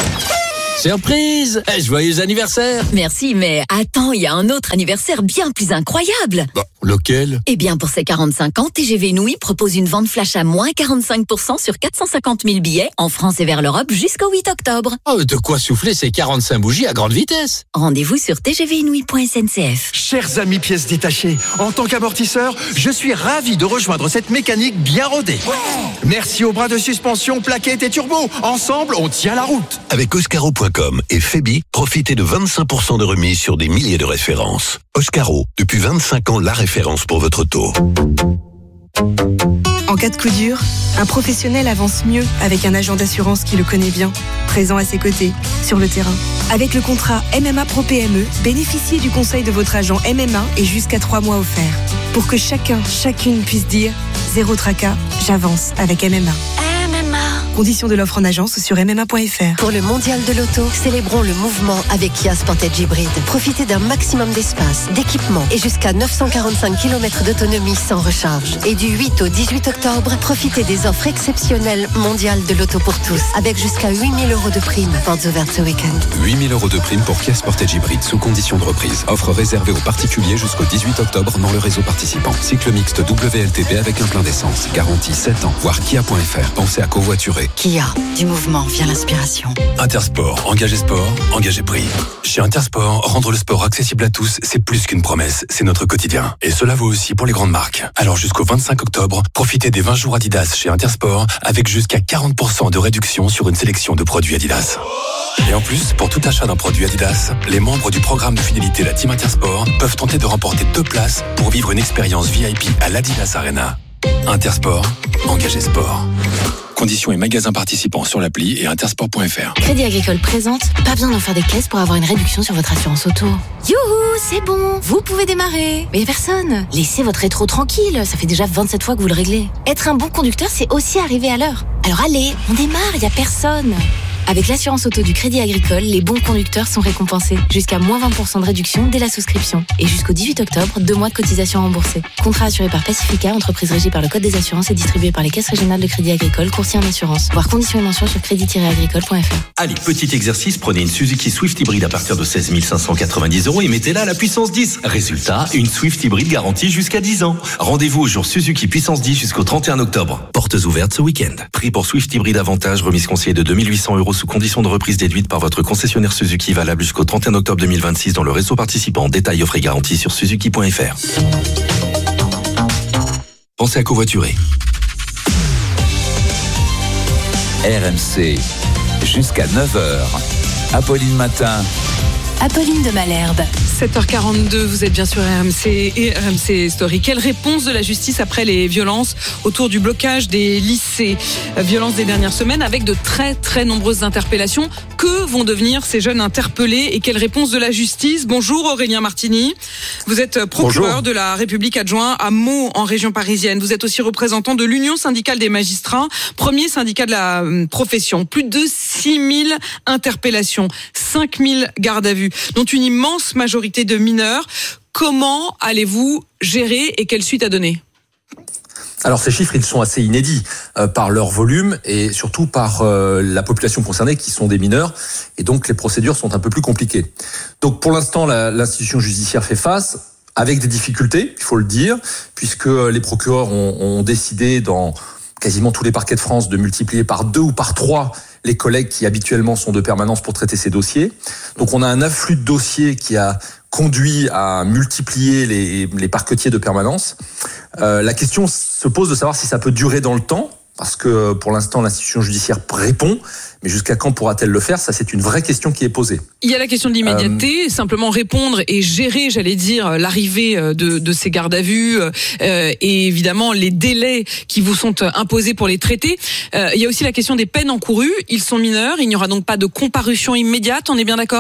Surprise! Joyeux anniversaire! Merci, mais attends, il y a un autre anniversaire bien plus incroyable. Bah, lequel? Eh bien, pour ses quarante-cinq ans, T G V Inouï propose une vente flash à moins quarante-cinq pour cent sur quatre cent cinquante mille billets en France et vers l'Europe jusqu'au huit octobre. Oh, de quoi souffler ces quarante-cinq bougies à grande vitesse. Rendez-vous sur t g v inouï point s n c f. Chers amis pièces détachées, en tant qu'amortisseur, je suis ravi de rejoindre cette mécanique bien rodée. Ouais. Merci aux bras de suspension, plaquettes et turbo. Ensemble, on tient la route. Avec Oscaro point com et Febi, profitez de vingt-cinq pour cent de remise sur des milliers de références. Oscaro, depuis vingt-cinq ans, la référence pour votre auto. En cas de coup dur, un professionnel avance mieux avec un agent d'assurance qui le connaît bien, présent à ses côtés, sur le terrain. Avec le contrat M M A Pro P M E, bénéficiez du conseil de votre agent M M A et jusqu'à trois mois offerts. Pour que chacun, chacune puisse dire « Zéro tracas, j'avance avec M M A ». Conditions de l'offre en agence sur m m a point f r. Pour le mondial de l'auto, célébrons le mouvement avec Kia Sportage Hybrid. Profitez d'un maximum d'espace, d'équipement et jusqu'à neuf cent quarante-cinq kilomètres d'autonomie sans recharge. Et du huit au dix-huit octobre, profitez des offres exceptionnelles mondiales de l'auto pour tous, avec jusqu'à huit mille euros de prime. Portes ouvertes ce week-end. huit mille euros de prime pour Kia Sportage Hybrid sous condition de reprise. Offre réservée aux particuliers jusqu'au dix-huit octobre dans le réseau participant. Cycle mixte W L T P avec un plein d'essence. Garantie sept ans. Voir kia point f r. Pensez à covoiturer. Kia, du mouvement vient l'inspiration. Intersport, engagé sport, engagé prix. Chez Intersport, rendre le sport accessible à tous, c'est plus qu'une promesse, c'est notre quotidien. Et cela vaut aussi pour les grandes marques. Alors jusqu'au vingt-cinq octobre, profitez des vingt jours Adidas chez Intersport avec jusqu'à quarante pour cent de réduction sur une sélection de produits Adidas. Et en plus, pour tout achat d'un produit Adidas, les membres du programme de fidélité La Team Intersport peuvent tenter de remporter deux places pour vivre une expérience V I P à l'Adidas Arena. Intersport, engagé sport. Conditions et magasins participants sur l'appli et intersport point f r. Crédit Agricole présente, pas besoin d'en faire des caisses pour avoir une réduction sur votre assurance auto. Youhou, c'est bon, vous pouvez démarrer. Mais personne. Laissez votre rétro tranquille, ça fait déjà vingt-sept fois que vous le réglez. Être un bon conducteur, c'est aussi arriver à l'heure. Alors allez, on démarre, y a personne. Avec l'assurance auto du Crédit Agricole, les bons conducteurs sont récompensés. Jusqu'à moins vingt pour cent de réduction dès la souscription. Et jusqu'au dix-huit octobre, deux mois de cotisation remboursée. Contrat assuré par Pacifica, entreprise régie par le Code des assurances et distribué par les caisses régionales de Crédit Agricole, courtier en assurance. Voir conditions et mentions sur crédit tiret agricole point f r. Allez, petit exercice, prenez une Suzuki Swift hybride à partir de seize mille cinq cent quatre-vingt-dix euros et mettez-la à la puissance dix. Résultat, une Swift hybride garantie jusqu'à dix ans. Rendez-vous au jour Suzuki puissance dix jusqu'au trente et un octobre. Portes ouvertes ce week-end. Prix pour Swift hybride avantage, remise conseillée de deux mille huit cents euros sous condition de reprise déduite par votre concessionnaire Suzuki, valable jusqu'au trente et un octobre deux mille vingt-six dans le réseau participant. Détail offre et garantie sur suzuki point f r. Pensez à covoiturer. R M C, jusqu'à neuf heures. Apolline Matin. Apolline de Malherbe, sept heures quarante-deux, vous êtes bien sur R M C et R M C Story. Quelle réponse de la justice après les violences autour du blocage des lycées ? Violences des dernières semaines avec de très très nombreuses interpellations. Que vont devenir ces jeunes interpellés et quelle réponse de la justice ? Bonjour Aurélien Martini. Vous êtes procureur Bonjour. de la République adjoint à Meaux en région parisienne. Vous êtes aussi représentant de l'Union syndicale des magistrats, premier syndicat de la profession. Plus de six mille interpellations, cinq mille gardes à vue, dont une immense majorité de mineurs. Comment allez-vous gérer et quelle suite à donner ? Alors ces chiffres, ils sont assez inédits euh, par leur volume et surtout par euh, la population concernée qui sont des mineurs et donc les procédures sont un peu plus compliquées. Donc pour l'instant, la, l'institution judiciaire fait face avec des difficultés, il faut le dire, puisque les procureurs ont, ont décidé dans quasiment tous les parquets de France de multiplier par deux ou par trois les collègues qui habituellement sont de permanence pour traiter ces dossiers. Donc on a un afflux de dossiers qui a conduit à multiplier les, les parquetiers de permanence. Euh, la question se pose de savoir si ça peut durer dans le temps, parce que pour l'instant l'institution judiciaire répond, mais jusqu'à quand pourra-t-elle le faire ? Ça, c'est une vraie question qui est posée. Il y a la question de l'immédiateté, euh... simplement répondre et gérer, j'allais dire, l'arrivée de, de ces gardes à vue euh, et évidemment les délais qui vous sont imposés pour les traiter. Euh, il y a aussi la question des peines encourues. Ils sont mineurs, il n'y aura donc pas de comparution immédiate, on est bien d'accord ?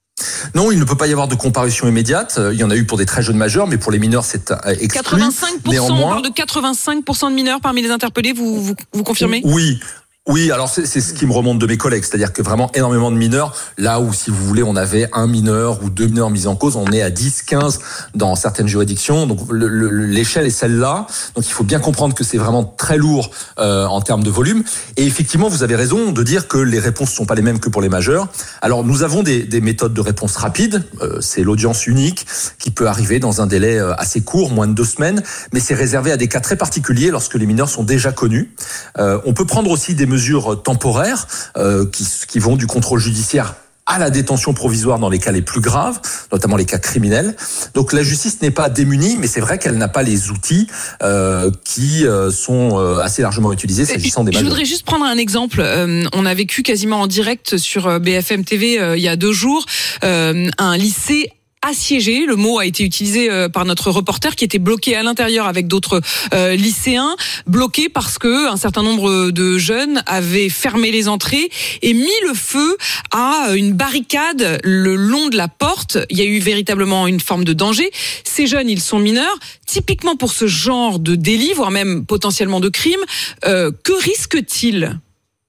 Non, il ne peut pas y avoir de comparution immédiate. Il y en a eu pour des très jeunes majeurs, mais pour les mineurs, c'est exclu. quatre-vingt-cinq pour cent, Néanmoins, on parle de quatre-vingt-cinq pour cent de mineurs parmi les interpellés, vous, vous, vous confirmez ? Oui. Oui, alors c'est, c'est ce qui me remonte de mes collègues, c'est-à-dire que vraiment énormément de mineurs, là où si vous voulez on avait un mineur ou deux mineurs mis en cause, on est à dix, quinze dans certaines juridictions, donc le, le, l'échelle est celle-là, donc il faut bien comprendre que c'est vraiment très lourd euh, en termes de volume, et effectivement vous avez raison de dire que les réponses ne sont pas les mêmes que pour les majeurs. Alors nous avons des, des méthodes de réponse rapides, euh, c'est l'audience unique qui peut arriver dans un délai assez court, moins de deux semaines, mais c'est réservé à des cas très particuliers lorsque les mineurs sont déjà connus. Euh, on peut prendre aussi des mesures mesures temporaires euh, qui, qui vont du contrôle judiciaire à la détention provisoire dans les cas les plus graves, notamment les cas criminels. Donc la justice n'est pas démunie, mais c'est vrai qu'elle n'a pas les outils euh, qui euh, sont euh, assez largement utilisés s'agissant des majeurs. Je voudrais juste prendre un exemple. Euh, on a vécu quasiment en direct sur B F M T V euh, il y a deux jours euh, un lycée assiégé, le mot a été utilisé par notre reporter, qui était bloqué à l'intérieur avec d'autres euh, lycéens, bloqué parce que un certain nombre de jeunes avaient fermé les entrées et mis le feu à une barricade le long de la porte. Il y a eu véritablement une forme de danger. Ces jeunes, ils sont mineurs. Typiquement pour ce genre de délit, voire même potentiellement de crime, euh, que risquent-ils ?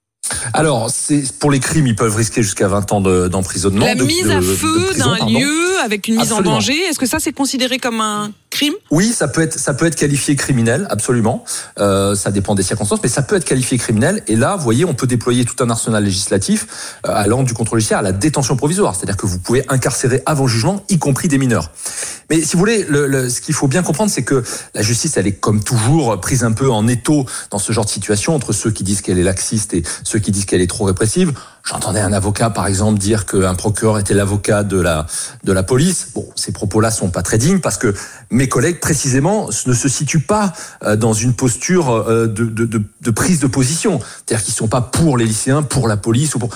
Alors, c'est, pour les crimes, ils peuvent risquer jusqu'à vingt ans de, d'emprisonnement. La de, mise de, à de, feu de prison, d'un pardon. lieu avec une mise Absolument. en danger, est-ce que ça c'est considéré comme un crime ? Oui, ça peut être, ça peut être qualifié criminel, absolument. Euh, ça dépend des circonstances, mais ça peut être qualifié criminel. Et là, vous voyez, on peut déployer tout un arsenal législatif euh, allant du contrôle judiciaire à la détention provisoire. C'est-à-dire que vous pouvez incarcérer avant jugement, y compris des mineurs. Mais si vous voulez, le, le, ce qu'il faut bien comprendre, c'est que la justice, elle est comme toujours prise un peu en étau dans ce genre de situation entre ceux qui disent qu'elle est laxiste et ceux qui disent qu'elle est trop répressive. J'entendais un avocat, par exemple, dire qu'un procureur était l'avocat de la de la police. Bon, ces propos-là sont pas très dignes parce que mes collègues, précisément, ne se situent pas dans une posture de, de, de, de prise de position. C'est-à-dire qu'ils sont pas pour les lycéens, pour la police ou pour.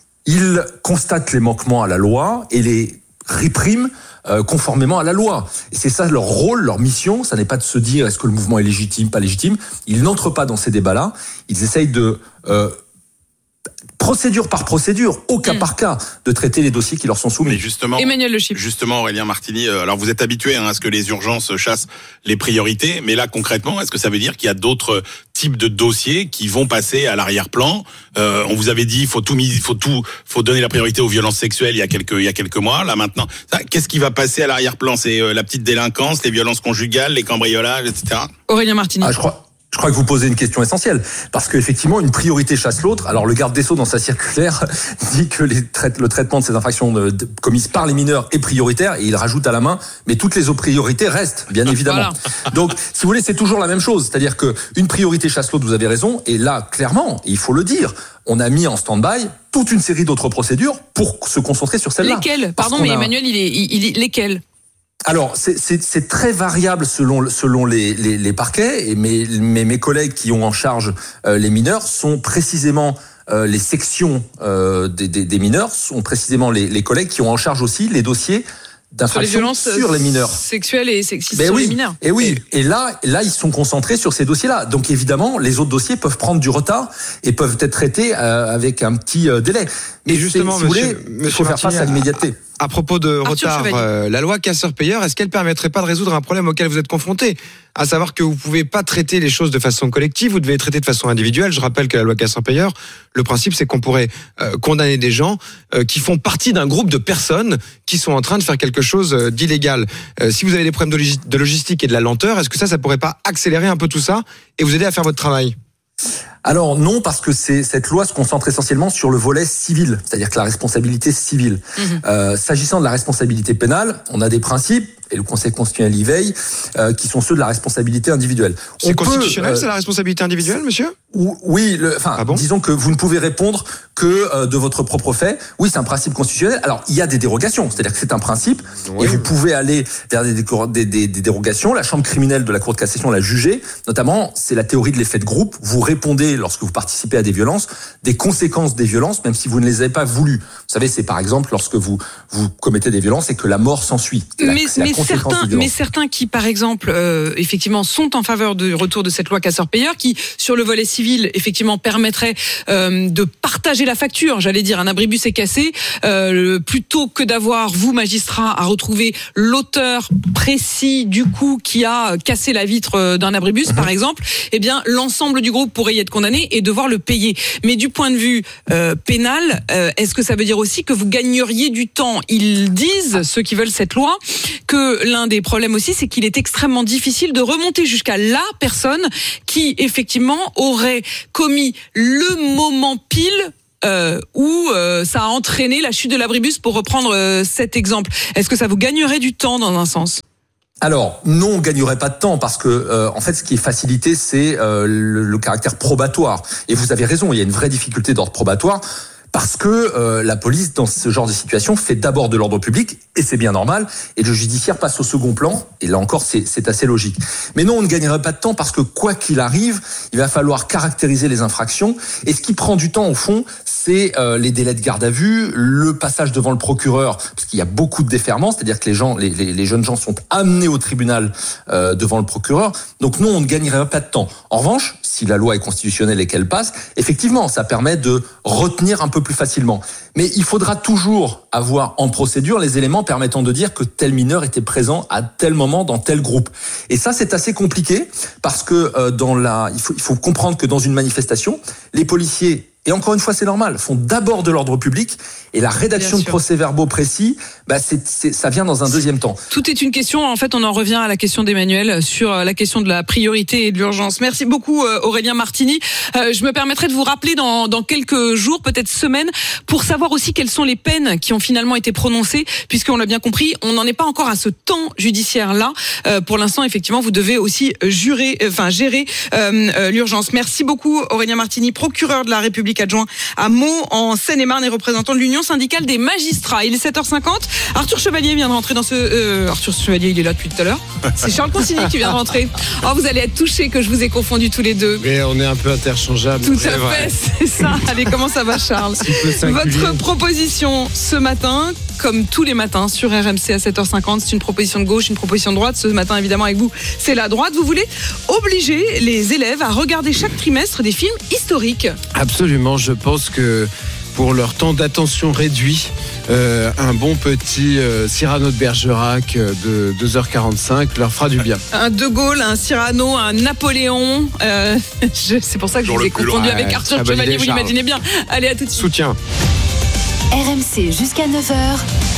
Ils constatent les manquements à la loi et les répriment euh, conformément à la loi. Et c'est ça leur rôle, leur mission. Ça n'est pas de se dire est-ce que le mouvement est légitime, pas légitime. Ils n'entrent pas dans ces débats-là. Ils essayent de euh, procédure par procédure, au cas mmh. par cas, de traiter les dossiers qui leur sont soumis. Mais justement, Emmanuel Le Chip. Justement, Aurélien Martini, euh, alors vous êtes habitué hein, à ce que les urgences chassent les priorités, mais là concrètement, est-ce que ça veut dire qu'il y a d'autres types de dossiers qui vont passer à l'arrière-plan ? euh, On vous avait dit, faut tout, faut tout, faut donner la priorité aux violences sexuelles il y a quelques, il y a quelques mois. Là maintenant, ça, qu'est-ce qui va passer à l'arrière-plan ? C'est euh, la petite délinquance, les violences conjugales, les cambriolages, et cetera. Aurélien Martini. Ah, je crois. Je crois que vous posez une question essentielle, parce qu'effectivement, une priorité chasse l'autre. Alors, le garde des Sceaux, dans sa circulaire, dit que les traite, le traitement de ces infractions de, de, commises par les mineurs est prioritaire, et il rajoute à la main, mais toutes les autres priorités restent, bien évidemment. Voilà. Donc, si vous voulez, c'est toujours la même chose. C'est-à-dire que une priorité chasse l'autre, vous avez raison, et là, clairement, et il faut le dire, on a mis en stand-by toute une série d'autres procédures pour se concentrer sur celle-là. Lesquelles ? Pardon, mais a... Emmanuel, il est, il, il, lesquelles ? Alors, c'est, c'est, c'est très variable selon, selon les, les, les parquets, et mes, mes, mes collègues qui ont en charge euh, les mineurs sont précisément euh, les sections euh, des, des, des mineurs, sont précisément les, les collègues qui ont en charge aussi les dossiers d'infractions sur les violences sur les mineurs sexuelles et sexistes ben sur oui, les mineurs. Et oui, et là, là, ils sont concentrés sur ces dossiers-là. Donc évidemment, les autres dossiers peuvent prendre du retard et peuvent être traités euh, avec un petit euh, délai. Mais et justement, si vous monsieur, voulez, monsieur il faut faire face à l'immédiateté. À propos de retard, euh, la loi casseur-payeur, est-ce qu'elle permettrait pas de résoudre un problème auquel vous êtes confronté ? À savoir que vous pouvez pas traiter les choses de façon collective, vous devez traiter de façon individuelle. Je rappelle que la loi casseur-payeur, le principe c'est qu'on pourrait euh, condamner des gens euh, qui font partie d'un groupe de personnes qui sont en train de faire quelque chose euh, d'illégal. Euh, si vous avez des problèmes de, logis- de logistique et de la lenteur, est-ce que ça, ça pourrait pas accélérer un peu tout ça et vous aider à faire votre travail ? Alors non, parce que c'est, cette loi se concentre essentiellement sur le volet civil, c'est-à-dire que la responsabilité civile. Mmh. Euh, s'agissant de la responsabilité pénale, on a des principes, et le Conseil constitutionnel y veille, euh, qui sont ceux de la responsabilité individuelle. C'est on constitutionnel, peut, euh, c'est la responsabilité individuelle, monsieur ? Oui, le, enfin, ah bon disons que vous ne pouvez répondre que euh, de votre propre fait. Oui, c'est un principe constitutionnel. Alors, il y a des dérogations, c'est-à-dire que c'est un principe, oui. Et vous pouvez aller vers des, des, des, des dérogations. La chambre criminelle de la Cour de cassation l'a jugé. Notamment, c'est la théorie de l'effet de groupe. Vous répondez, lorsque vous participez à des violences, des conséquences des violences, même si vous ne les avez pas voulues. Vous savez, c'est par exemple lorsque vous vous commettez des violences et que la mort s'ensuit. C'est mais, la, c'est mais la conséquence certains, mais certains qui, par exemple, euh, effectivement, sont en faveur du retour de cette loi casseur-payeur, qui, sur le volet civil, effectivement, permettrait euh, de partager la facture. J'allais dire, un abribus est cassé, euh, plutôt que d'avoir, vous, magistrat, à retrouver l'auteur précis du coup qui a cassé la vitre d'un abribus, mmh. par exemple, eh bien, l'ensemble du groupe pourrait y être condamné et devoir le payer. Mais du point de vue euh, pénal, euh, est-ce que ça veut dire aussi que vous gagneriez du temps ? Ils disent, ceux qui veulent cette loi, que l'un des problèmes aussi, c'est qu'il est extrêmement difficile de remonter jusqu'à la personne qui, effectivement, aurait commis le moment pile Euh, où euh, ça a entraîné la chute de l'abribus, pour reprendre euh, cet exemple. Est-ce que ça vous gagnerait du temps dans un sens ? Alors non, on gagnerait pas de temps parce que euh, en fait, ce qui est facilité, c'est euh, le, le caractère probatoire. Et vous avez raison, il y a une vraie difficulté d'ordre probatoire. Parce que euh, la police, dans ce genre de situation, fait d'abord de l'ordre public, et c'est bien normal, et le judiciaire passe au second plan, et là encore, c'est, c'est assez logique. Mais non, on ne gagnerait pas de temps, parce que quoi qu'il arrive, il va falloir caractériser les infractions, et ce qui prend du temps, au fond, c'est euh, les délais de garde à vue, le passage devant le procureur, parce qu'il y a beaucoup de déferments, c'est-à-dire que les gens, les, les, les jeunes gens sont amenés au tribunal euh, devant le procureur, donc non, on ne gagnerait pas de temps. En revanche, si la loi est constitutionnelle et qu'elle passe, effectivement, ça permet de retenir un peu plus facilement. Mais il faudra toujours avoir en procédure les éléments permettant de dire que tel mineur était présent à tel moment dans tel groupe. Et ça, c'est assez compliqué parce que euh, dans la, il faut, il faut comprendre que dans une manifestation, les policiers, et encore une fois, c'est normal, font d'abord de l'ordre public, et la rédaction de procès-verbaux précis, bah c'est, c'est, ça vient dans un deuxième temps. Tout est une question, en fait, on en revient à la question d'Emmanuel sur la question de la priorité et de l'urgence. Merci beaucoup Aurélien Martini. Euh, je me permettrai de vous rappeler dans, dans quelques jours, peut-être semaines, pour savoir aussi quelles sont les peines qui ont finalement été prononcées, puisqu'on l'a bien compris, on n'en est pas encore à ce temps judiciaire-là. Euh, pour l'instant, effectivement, vous devez aussi jurer, enfin gérer euh, euh, l'urgence. Merci beaucoup Aurélien Martini, procureur de la République adjoint à Meaux en Seine-et-Marne et représentant de l'Union syndicale des magistrats. Il est sept heures cinquante. Arthur Chevalier vient de rentrer dans ce... Euh, Arthur Chevalier, il est là depuis tout à l'heure. C'est Charles Consigny qui vient de rentrer. Oh, vous allez être touchés que je vous ai confondus tous les deux. Mais on est un peu interchangeables. Tout à fait, c'est ça. Allez, comment ça va, Charles ? Votre proposition ce matin, comme tous les matins sur R M C à sept heures cinquante, c'est une proposition de gauche, une proposition de droite. Ce matin, évidemment, avec vous, c'est la droite. Vous voulez obliger les élèves à regarder chaque trimestre des films historiques. Absolument, je pense que pour leur temps d'attention réduit, euh, un bon petit euh, Cyrano de Bergerac euh, de deux heures quarante-cinq leur fera du bien. Un De Gaulle, un Cyrano, un Napoléon. Euh, je, c'est pour ça que je vous ai confondu avec Arthur ah, Chevalier, vous l'imaginez bien. Allez, à tout de suite. Soutien. R M C jusqu'à neuf heures.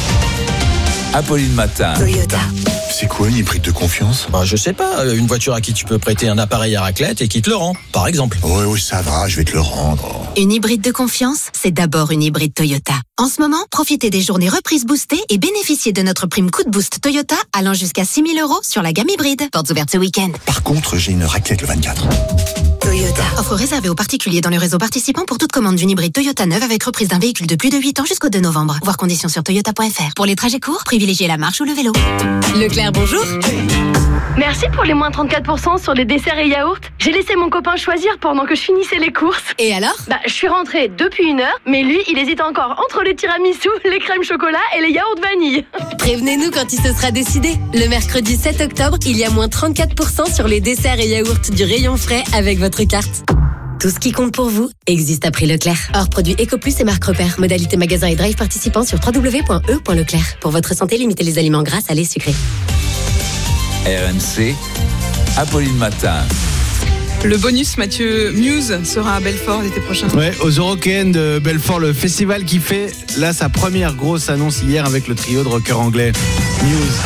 Apolline Matin. Toyota. C'est quoi une hybride de confiance ? Bah, je sais pas, une voiture à qui tu peux prêter un appareil à raclette et qui te le rend, par exemple. Oui, oui, ça va, je vais te le rendre. Une hybride de confiance, c'est d'abord une hybride Toyota. En ce moment, profitez des journées reprises boostées et bénéficiez de notre prime coup de boost Toyota allant jusqu'à six mille euros sur la gamme hybride. Portes ouvertes ce week-end. Par contre, j'ai une raclette le vingt-quatre. Toyota. Offre réservée aux particuliers dans le réseau participant pour toute commande d'une hybride Toyota neuve avec reprise d'un véhicule de plus de huit ans jusqu'au deux novembre. Voir conditions sur toyota point f r. Pour les trajets courts, privilégiez la marche ou le vélo. Leclerc, bonjour. Merci pour les moins trente-quatre pour cent sur les desserts et yaourts. J'ai laissé mon copain choisir pendant que je finissais les courses. Et alors? Bah, je suis rentrée depuis une heure, mais lui, il hésite encore entre les tiramisu, les crèmes chocolat et les yaourts vanille. Prévenez-nous quand il se sera décidé. Le mercredi sept octobre, il y a moins trente-quatre pour cent sur les desserts et yaourts du rayon frais avec votre carte. Tout ce qui compte pour vous existe à prix Leclerc. Hors produits Ecoplus et marque repère. Modalité magasin et drive participant sur w w w point e point leclerc. Pour votre santé, limitez les aliments gras, salés, sucrés. R M C, Apolline Matin. Le bonus Mathieu Muse sera à Belfort l'été prochain. Ouais, aux Eurokéennes de Belfort, le festival qui fait là sa première grosse annonce hier avec le trio de rockers anglais Muse.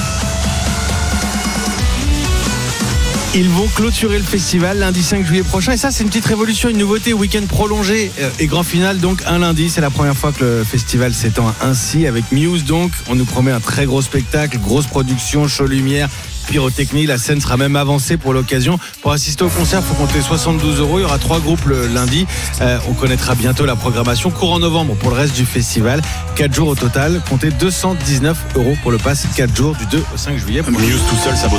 Ils vont clôturer le festival lundi cinq juillet prochain et ça c'est une petite révolution, une nouveauté, week-end prolongé et grand final donc un lundi. C'est la première fois que le festival s'étend ainsi avec Muse, donc on nous promet un très gros spectacle, grosse production, show lumière, pyrotechnie, la scène sera même avancée pour l'occasion. Pour assister au concert, il faut compter soixante-douze euros. Il y aura trois groupes le lundi. Euh, on connaîtra bientôt la programmation courant novembre pour le reste du festival. quatre jours au total. Comptez deux cent dix-neuf euros pour le pass quatre jours du deux au cinq juillet. Muse tout seul, ça vaut